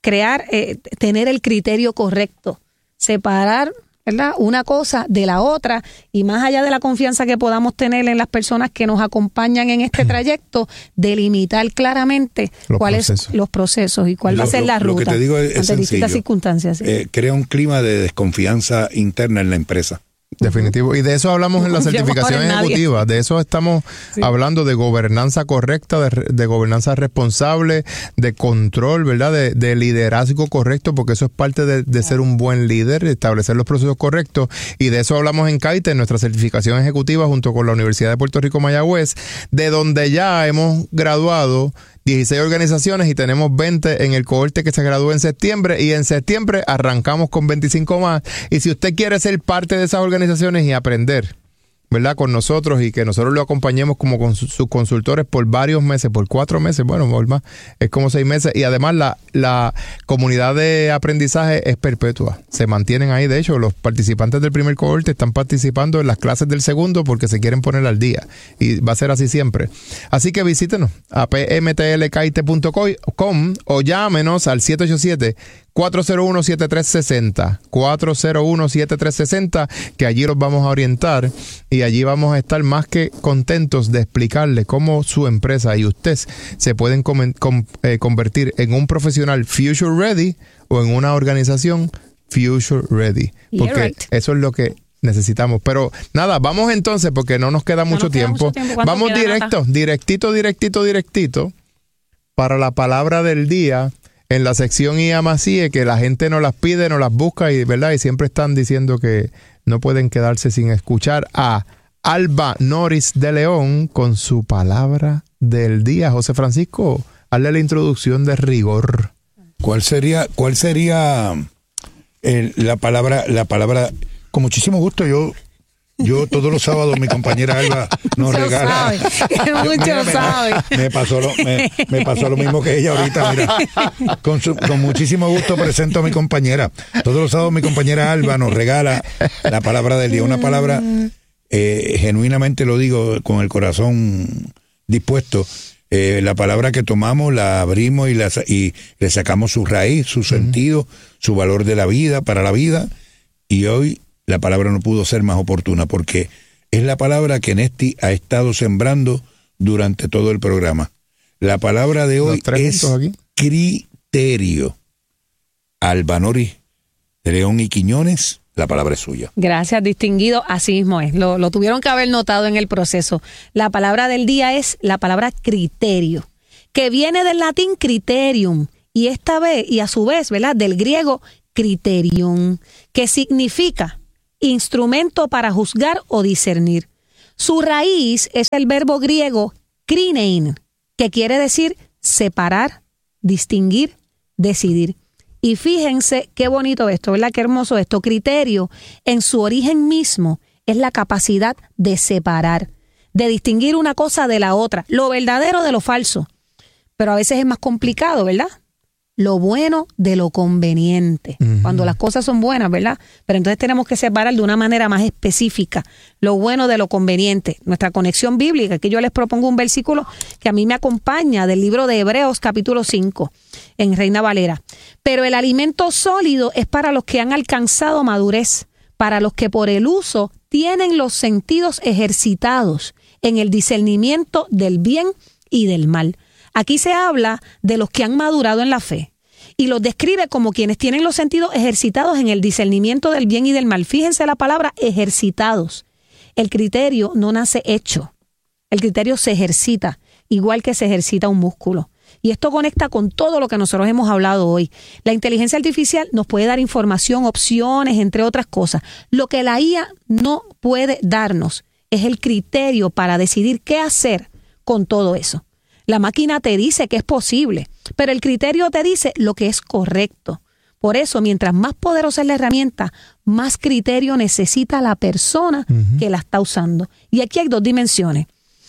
tener el criterio correcto, separar, ¿verdad?, una cosa de la otra, y más allá de la confianza que podamos tener en las personas que nos acompañan en este trayecto, delimitar claramente cuáles son los procesos y cuál va a ser la ruta lo que te digo es ante sencillo. distintas circunstancias. Sí. Crea un clima de desconfianza interna en la empresa. Definitivo. Y de eso hablamos en la confiamos certificación ahora en nadie. ejecutiva. De eso estamos hablando, de gobernanza correcta, de gobernanza responsable, de control, ¿verdad? De liderazgo correcto, porque eso es parte de ser un buen líder, establecer los procesos correctos. Y de eso hablamos en CAITE, en nuestra certificación ejecutiva, junto con la Universidad de Puerto Rico Mayagüez, de donde ya hemos graduado 16 organizaciones y tenemos 20 en el cohorte que se graduó en septiembre, y en septiembre arrancamos con 25 más. Y si usted quiere ser parte de esas organizaciones y aprender, ¿verdad?, con nosotros, y que nosotros lo acompañemos como con sus consultores por varios meses, por 4 meses, bueno, por más, es como 6 meses, y además la comunidad de aprendizaje es perpetua, se mantienen ahí. De hecho, los participantes del primer cohorte están participando en las clases del segundo porque se quieren poner al día, y va a ser así siempre. Así que visítenos a pmtlkite.com o llámenos al 787-401-7360, 401-7360, que allí los vamos a orientar, y allí vamos a estar más que contentos de explicarle cómo su empresa y usted se pueden convertir en un profesional future ready o en una organización future ready, porque eso es lo que necesitamos. Pero nada, vamos entonces, porque no nos queda mucho tiempo. Vamos directito para la palabra del día en la sección IAMACIE, que la gente nos las pide, nos las busca, y verdad, y siempre están diciendo que no pueden quedarse sin escuchar a Alba Norris de León con su palabra del día. José Francisco, hazle la introducción de rigor. ¿Cuál sería la palabra? Con muchísimo gusto, yo todos los sábados mi compañera Alba nos regala. Me pasó lo mismo que ella ahorita. Mira, con muchísimo gusto presento a mi compañera. Todos los sábados mi compañera Alba nos regala la palabra del día. Una palabra, genuinamente lo digo con el corazón dispuesto, La palabra que tomamos la abrimos y le sacamos su raíz, su sentido, su valor de la vida, para la vida. Y hoy la palabra no pudo ser más oportuna porque es la palabra que Nesti ha estado sembrando durante todo el programa. La palabra de hoy es criterio. Alba Nori de León y Quiñones, la palabra es suya. Gracias, distinguido. Así mismo es. Lo tuvieron que haber notado en el proceso. La palabra del día es la palabra criterio, que viene del latín criterium y esta vez, y a su vez, ¿verdad?, del griego criterium, que significa instrumento para juzgar o discernir. Su raíz es el verbo griego krinein, que quiere decir separar, distinguir, decidir. Y fíjense qué bonito esto, ¿verdad? Qué hermoso esto. Criterio, en su origen mismo, es la capacidad de separar, de distinguir una cosa de la otra, lo verdadero de lo falso. Pero a veces es más complicado, ¿verdad? Lo bueno de lo conveniente, cuando las cosas son buenas, ¿verdad? Pero entonces tenemos que separar de una manera más específica lo bueno de lo conveniente. Nuestra conexión bíblica, que yo les propongo un versículo que a mí me acompaña del libro de Hebreos capítulo 5, en Reina Valera. Pero el alimento sólido es para los que han alcanzado madurez, para los que por el uso tienen los sentidos ejercitados en el discernimiento del bien y del mal. Aquí se habla de los que han madurado en la fe y los describe como quienes tienen los sentidos ejercitados en el discernimiento del bien y del mal. Fíjense la palabra ejercitados. El criterio no nace hecho. El criterio se ejercita, igual que se ejercita un músculo. Y esto conecta con todo lo que nosotros hemos hablado hoy. La inteligencia artificial nos puede dar información, opciones, entre otras cosas. Lo que la IA no puede darnos es el criterio para decidir qué hacer con todo eso. La máquina te dice que es posible, pero el criterio te dice lo que es correcto. Por eso, mientras más poderosa es la herramienta, más criterio necesita la persona que la está usando. Y aquí hay dos dimensiones.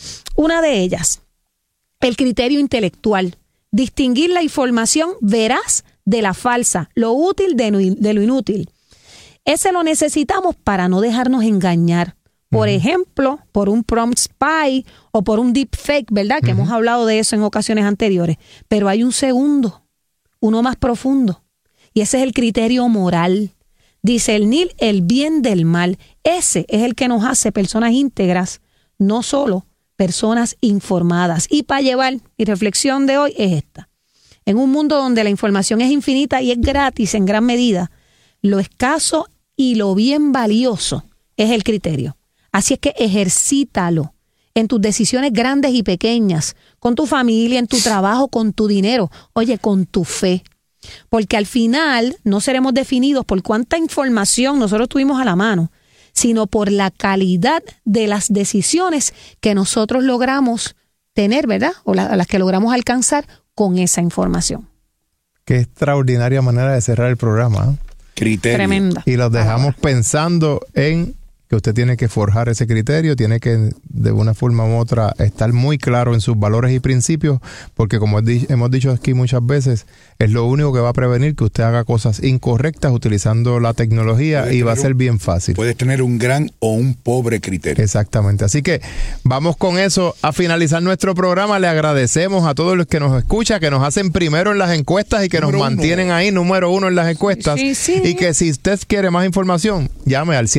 Una de ellas, el criterio intelectual. Distinguir la información veraz de la falsa, lo útil de lo inútil. Ese lo necesitamos para no dejarnos engañar. Por ejemplo, por un prompt spy o por un deepfake, ¿verdad? Que hemos hablado de eso en ocasiones anteriores. Pero hay un segundo, uno más profundo. Y ese es el criterio moral. Discernir el bien del mal. Ese es el que nos hace personas íntegras, no solo personas informadas. Y para llevar, mi reflexión de hoy es esta. En un mundo donde la información es infinita y es gratis en gran medida, lo escaso y lo bien valioso es el criterio. Así es que ejercítalo en tus decisiones grandes y pequeñas, con tu familia, en tu trabajo, con tu dinero, oye, con tu fe. Porque al final no seremos definidos por cuánta información nosotros tuvimos a la mano, sino por la calidad de las decisiones que nosotros logramos tener, ¿verdad? O las que logramos alcanzar con esa información. Qué extraordinaria manera de cerrar el programa. Criterio. Tremenda. Y los dejamos pensando en que usted tiene que forjar ese criterio, tiene que de una forma u otra estar muy claro en sus valores y principios, porque como hemos dicho aquí muchas veces, es lo único que va a prevenir que usted haga cosas incorrectas utilizando la tecnología y va a ser bien fácil. Puedes tener un gran o un pobre criterio. Exactamente. Así que vamos con eso a finalizar nuestro programa. Le agradecemos a todos los que nos escuchan, que nos hacen primero en las encuestas y que nos mantienen ahí número 1 en las encuestas. Sí. Y que si usted quiere más información, llame al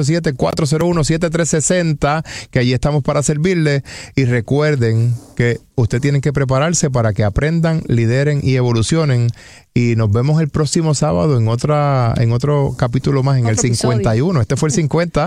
787-401-7360, que allí estamos para servirle. Y recuerden que usted tiene que prepararse para que aprendan, lideren y evolucionen. Y nos vemos el próximo sábado en otro capítulo más, en el 51. Este fue el 50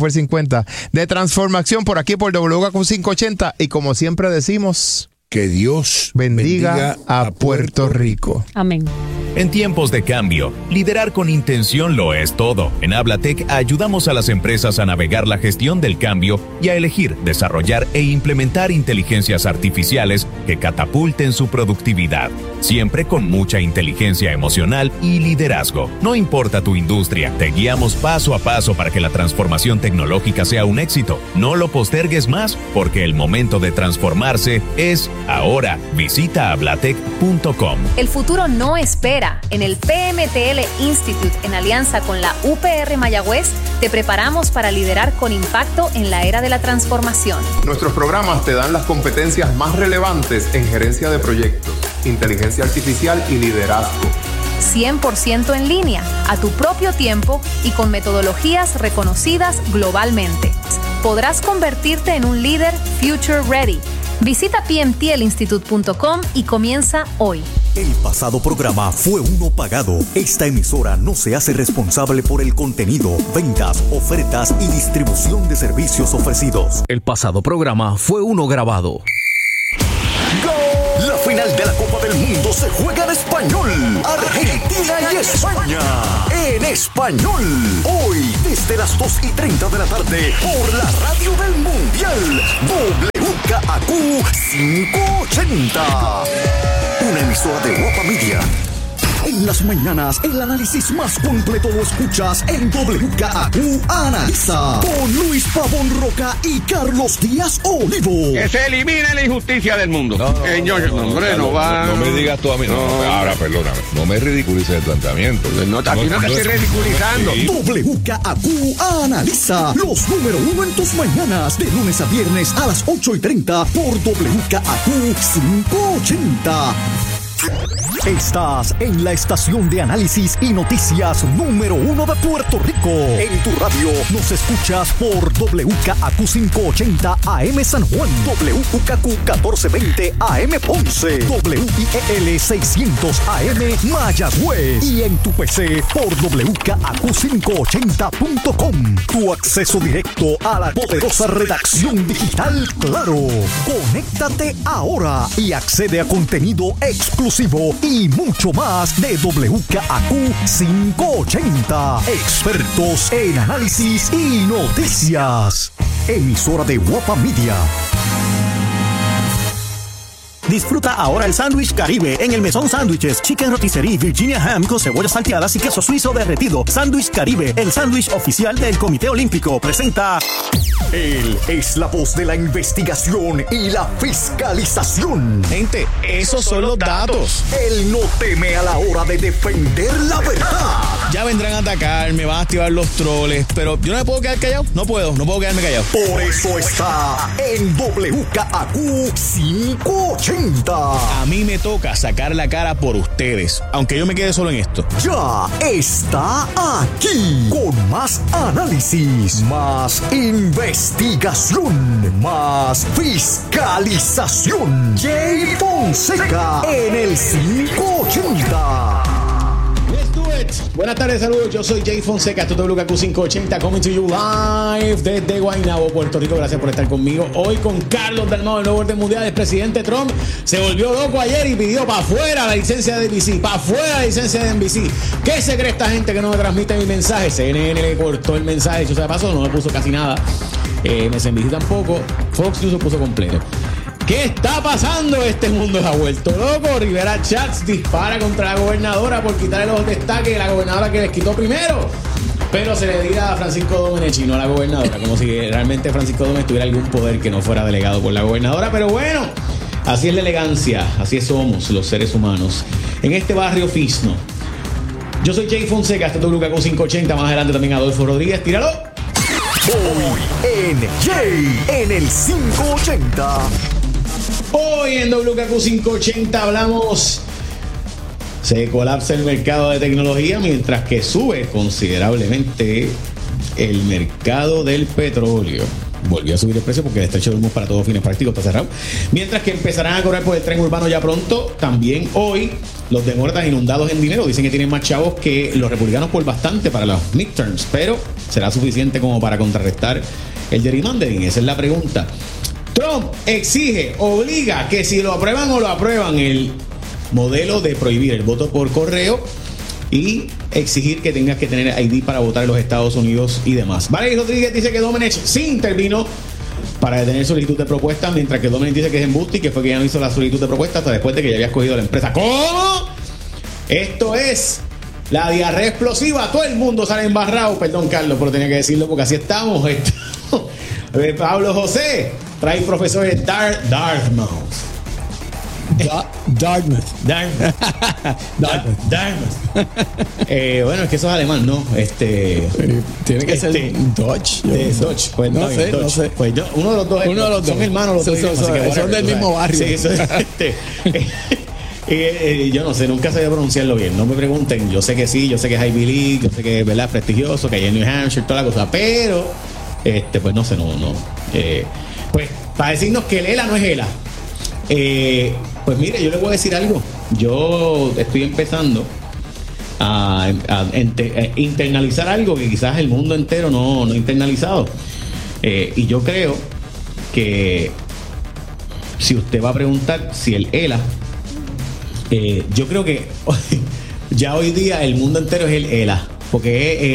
de Transformación por aquí por WKQ 580. Y como siempre decimos, que Dios bendiga a Puerto Rico. Amén. En tiempos de cambio, liderar con intención lo es todo. En Hablatec ayudamos a las empresas a navegar la gestión del cambio y a elegir, desarrollar e implementar inteligencias artificiales que catapulten su productividad, siempre con mucha inteligencia emocional y liderazgo. No importa tu industria, te guiamos paso a paso para que la transformación tecnológica sea un éxito. No lo postergues más, porque el momento de transformarse es Ahora visita ablatec.com. El futuro no espera. En el PMTL Institute, en alianza con la UPR Mayagüez, te preparamos para liderar con impacto en la era de la transformación. Nuestros programas te dan las competencias más relevantes en gerencia de proyectos, inteligencia artificial y liderazgo. 100% en línea, a tu propio tiempo y con metodologías reconocidas globalmente. Podrás convertirte en un líder future ready. Visita pmtlinstitute.com y comienza hoy. El pasado programa fue uno pagado. Esta emisora no se hace responsable por el contenido, ventas, ofertas y distribución de servicios ofrecidos. El pasado programa fue uno grabado. La final de la Copa del Mundo se juega en español. Argentina y España. En español. Hoy, desde las 2:30 de la tarde, por la radio del Mundial. WKAQ 580. Una emisora de Guapa Media. En las mañanas, el análisis más completo lo escuchas en WKAQ Analiza. Con Luis Pavón Roca y Carlos Díaz Olivo. Que se elimine la injusticia del mundo. Señor, No me digas tú a mí. Ahora, perdóname. No me ridiculices el planteamiento. Aquí no te estoy ridiculizando. WKAQ Analiza. Los número uno en tus mañanas. De lunes a viernes a las 8:30 por WKAQ 580. Estás en la estación de análisis y noticias número uno de Puerto Rico. En tu radio nos escuchas por WKAQ 580 AM San Juan, WKAQ 1420 AM Ponce, WIEL 600 AM Mayagüez y en tu PC por WKAQ580.com. Tu acceso directo a la poderosa redacción digital Claro. Conéctate ahora y accede a contenido exclusivo y mucho más de WKAQ 580. Expertos en análisis y noticias. Emisora de Guapa Media. Disfruta ahora el sándwich Caribe en el Mesón Sándwiches, Chicken Rotisserie, Virginia Ham con cebollas salteadas y queso suizo derretido. Sándwich Caribe, el sándwich oficial del Comité Olímpico, presenta... Él es la voz de la investigación y la fiscalización. Gente, esos son los datos. Él no teme a la hora de defender la verdad. Ya vendrán a atacar, me van a activar los troles, pero yo no me puedo quedar callado. No puedo quedarme callado. Por eso está en WKAQ 580. A mí me toca sacar la cara por ustedes, aunque yo me quede solo en esto. Ya está aquí con más análisis, más investigación, más fiscalización. Jay Fonseca en el 580. Let's do it. Buenas tardes, saludos. Yo soy Jay Fonseca. Esto es WKAQ 580 coming to you live desde Guaynabo, Puerto Rico. Gracias por estar conmigo. Hoy con Carlos Dalmau, el nuevo orden mundial. El presidente Trump se volvió loco ayer y pidió para afuera la licencia de NBC. Para afuera la licencia de NBC. ¿Qué se cree esta gente que no me transmite mi mensaje? CNN le cortó el mensaje. Dicho sea de paso, no me puso casi nada. MSNBC tampoco. Fox News se puso completo. ¿Qué está pasando? Este mundo se ha vuelto loco. Rivera Chats dispara contra la gobernadora por quitarle los destaques de la gobernadora que les quitó primero. Pero se le dirá a Francisco Domenech y no a la gobernadora, como si realmente Francisco Domenech tuviera algún poder que no fuera delegado por la gobernadora. Pero bueno, así es la elegancia, así somos los seres humanos. En este barrio Fisno. Yo soy Jay Fonseca, este es WKAQ 580. Más adelante también Adolfo Rodríguez. ¡Tíralo! Hoy en Jay en el 580. Hoy en WKAQ 580 hablamos. Se colapsa el mercado de tecnología mientras que sube considerablemente el mercado del petróleo. Volvió a subir el precio porque el estrecho de Hormuz para todos fines prácticos está cerrado. Mientras que empezarán a cobrar por el tren urbano ya pronto. También hoy los demócratas inundados en dinero. Dicen que tienen más chavos que los republicanos por bastante para los midterms. Pero ¿será suficiente como para contrarrestar el gerrymandering? Esa es la pregunta. Trump exige, obliga que si lo aprueban o lo aprueban el modelo de prohibir el voto por correo y exigir que tengas que tener ID para votar en los Estados Unidos y demás. Valery Rodríguez dice que Domenech sí intervino para detener solicitud de propuesta, mientras que Domenech dice que es embuste y que fue que ya no hizo la solicitud de propuesta hasta después de que ya había escogido la empresa. ¿Cómo? Esto es la diarrea explosiva. Todo el mundo sale embarrado. Perdón, Carlos, pero tenía que decirlo porque así estamos. Pablo José trae profesores Dartmouth. Dartmouth. Bueno, es que eso es alemán, ¿no? Tiene que ser Dodge. Dodge. Pues no sé. Pues uno de los dos. Son hermanos los dos. Son del mismo barrio. Sí, eso yo no sé, nunca sabía pronunciarlo bien. No me pregunten. Yo sé que sí, yo sé que es Ivy League, yo sé que es, ¿verdad?, prestigioso, que hay en New Hampshire, toda la cosa. Pero, pues no sé, no. Pues, para decirnos que el ELA no es ELA. Pues mire, yo le voy a decir algo. Yo estoy empezando a internalizar algo que quizás el mundo entero no ha internalizado. Y yo creo que si usted va a preguntar si el ELA, yo creo que ya hoy día el mundo entero es el ELA, porque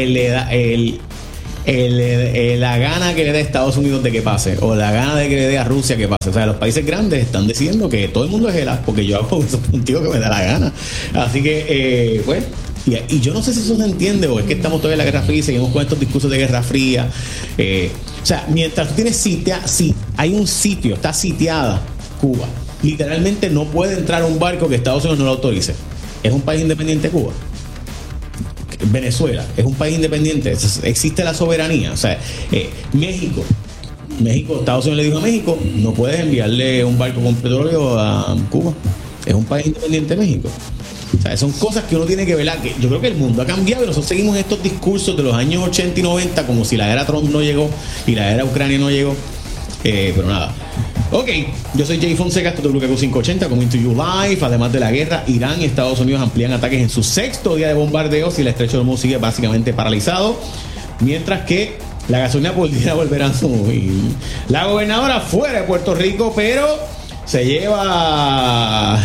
la gana que le dé a Estados Unidos de que pase, o la gana de que le dé a Rusia que pase. O sea, los países grandes están diciendo que todo el mundo es ELA, porque yo hago eso contigo que me da la gana. Así que, pues, y yo no sé si eso se entiende, o es que estamos todavía en la Guerra Fría y seguimos con estos discursos de Guerra Fría. O sea, mientras tú tienes hay un sitio, está sitiada Cuba. Literalmente no puede entrar un barco que Estados Unidos no lo autorice. Es un país independiente Cuba. Venezuela es un país independiente, existe la soberanía. O sea, México, Estados Unidos le dijo a México: no puedes enviarle un barco con petróleo a Cuba. Es un país independiente México. O sea, son cosas que uno tiene que ver. Que yo creo que el mundo ha cambiado y nosotros seguimos en estos discursos de los años 80 y 90 como si la era Trump no llegó y la era Ucrania no llegó. Pero nada. Ok, yo soy Jay Fonseca, esto es WKQ580, coming to you live. Además de la guerra, Irán y Estados Unidos amplían ataques en su 6º día de bombardeos y el estrecho de Hormuz sigue básicamente paralizado, mientras que la gasolina por día volverá a subir. La gobernadora fuera de Puerto Rico, pero se lleva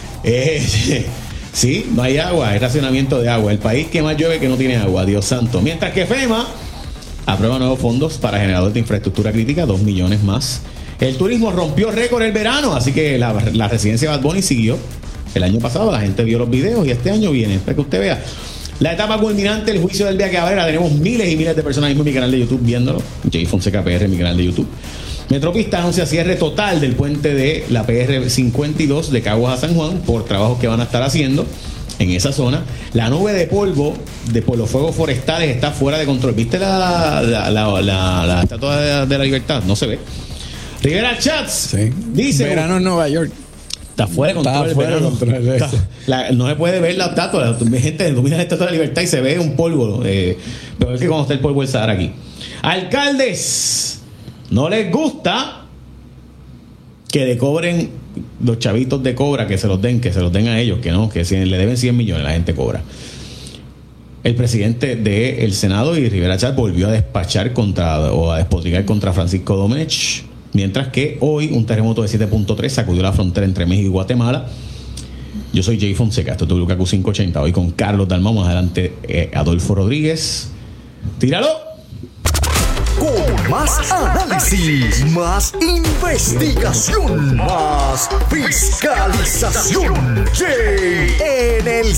sí, no hay agua, hay racionamiento de agua. El país que más llueve que no tiene agua, Dios santo. Mientras que FEMA aprueba nuevos fondos para generadores de infraestructura crítica, 2 millones más. El turismo rompió récord el verano, así que la residencia de Bad Bunny siguió. El año pasado la gente vio los videos y este año viene, para que usted vea. La etapa culminante, el juicio del Vía Cabrera. Tenemos miles y miles de personas mismo en mi canal de YouTube viéndolo. Jay Fonseca PR en mi canal de YouTube. Metropista anuncia cierre total del puente de la PR 52 de Caguas a San Juan por trabajos que van a estar haciendo en esa zona. La nube de polvo por los fuegos forestales está fuera de control. ¿Viste la estatua de la libertad? No se ve. Rivera Chats dice: verano en Nueva York está fuera de control. No se puede ver la estatua. Gente, domina la estatua de la libertad y se ve un polvo. Pero es que cuando está el polvo del Sahara aquí. Alcaldes, no les gusta que le cobren los chavitos de cobra, que se los den a ellos, que si le deben 100 millones la gente cobra. El presidente del Senado y Rivera Chats volvió a despachar a despotricar contra Francisco Domenech. Mientras que hoy un terremoto de 7.3 sacudió la frontera entre México y Guatemala. Yo soy Jay Fonseca, esto es WKQ580. Hoy con Carlos Dalmau, más adelante Adolfo Rodríguez. ¡Tíralo! Con más análisis, más investigación, más fiscalización. Jay en el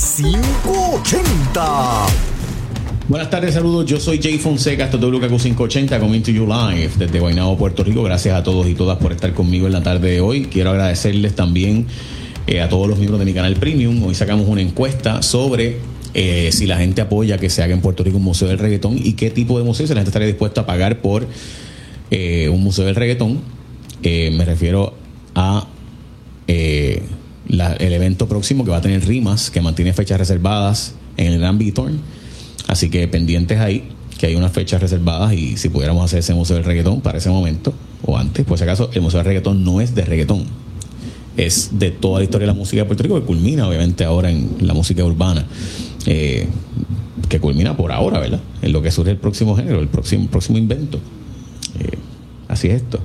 580. Buenas tardes, saludos. Yo soy Jay Fonseca, esto es WKQ580, coming to you live desde Guaynabo, Puerto Rico. Gracias a todos y todas por estar conmigo en la tarde de hoy. Quiero agradecerles también a todos los miembros de mi canal Premium. Hoy sacamos una encuesta sobre si la gente apoya que se haga en Puerto Rico un museo del reggaetón y qué tipo de museo, si la gente estaría dispuesta a pagar por un museo del reggaetón. Me refiero a el evento próximo que va a tener Rimas, que mantiene fechas reservadas en el Gran Bitorn. Así que pendientes ahí, que hay unas fechas reservadas, y si pudiéramos hacer ese museo del reggaetón para ese momento o antes, por si acaso, el museo del reggaetón no es de reggaetón, es de toda la historia de la música de Puerto Rico, que culmina obviamente ahora en la música urbana, que culmina por ahora, ¿verdad? En lo que surge el próximo género, el próximo invento. Así es esto.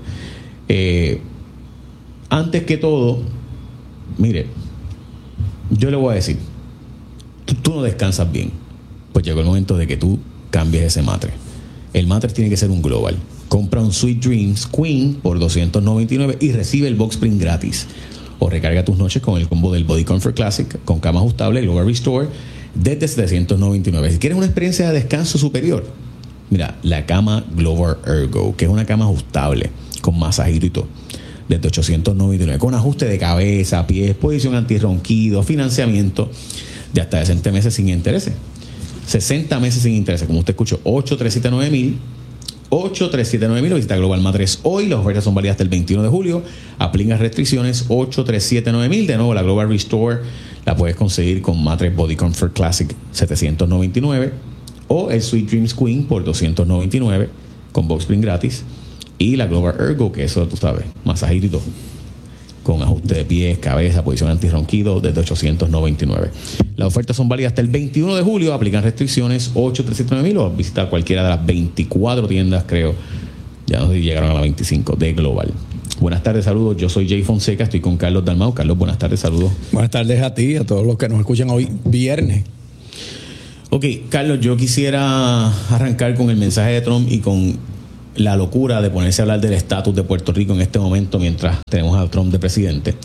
Antes que todo, mire, yo le voy a decir, tú no descansas bien. Pues llegó el momento de que tú cambies ese mattress. El mattress tiene que ser un global. Compra un Sweet Dreams Queen por $299 y recibe el box spring gratis. O recarga tus noches con el combo del Body Comfort Classic con cama ajustable Global Restore desde $799. Si quieres una experiencia de descanso superior, mira, la cama Global Ergo, que es una cama ajustable con masajito y todo. desde $899, con ajuste de cabeza, pies, posición antirronquido, financiamiento de hasta 60 meses sin intereses. 60 meses sin intereses, como usted escuchó, 8379000. 8379000, visita Global Matres hoy. Las ofertas son válidas hasta el 21 de julio. Aplican restricciones. 8379000. De nuevo, la Global Restore la puedes conseguir con Matres Body Comfort Classic $799 o el Sweet Dreams Queen por $299 con box spring gratis, y la Global Ergo, que eso tú sabes, masajito y todo, con ajuste de pies, cabeza, posición antirronquido desde $899. Las ofertas son válidas hasta el 21 de julio. Aplican restricciones. 8379000 o visita cualquiera de las 24 tiendas, creo. Ya no sé si llegaron a las 25 de Global. Buenas tardes, saludos. Yo soy Jay Fonseca, estoy con Carlos Dalmau. Carlos, buenas tardes, saludos. Buenas tardes a ti y a todos los que nos escuchan hoy viernes. Ok, Carlos, yo quisiera arrancar con el mensaje de Trump y con la locura de ponerse a hablar del estatus de Puerto Rico en este momento mientras tenemos a Trump de presidente.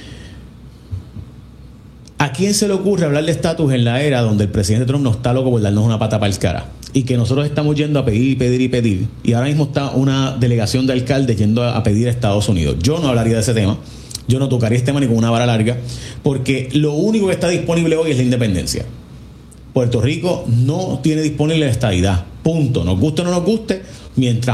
¿A quién se le ocurre hablar de estatus en la era donde el presidente Trump no está loco por darnos una pata para el cara? Y que nosotros estamos yendo a pedir y pedir y pedir. Y ahora mismo está una delegación de alcaldes yendo a pedir a Estados Unidos. Yo no hablaría de ese tema. Yo no tocaría este tema ni con una vara larga, porque lo único que está disponible hoy es la independencia. Puerto Rico no tiene disponible la estadidad. Punto. Nos guste o no nos guste, mientras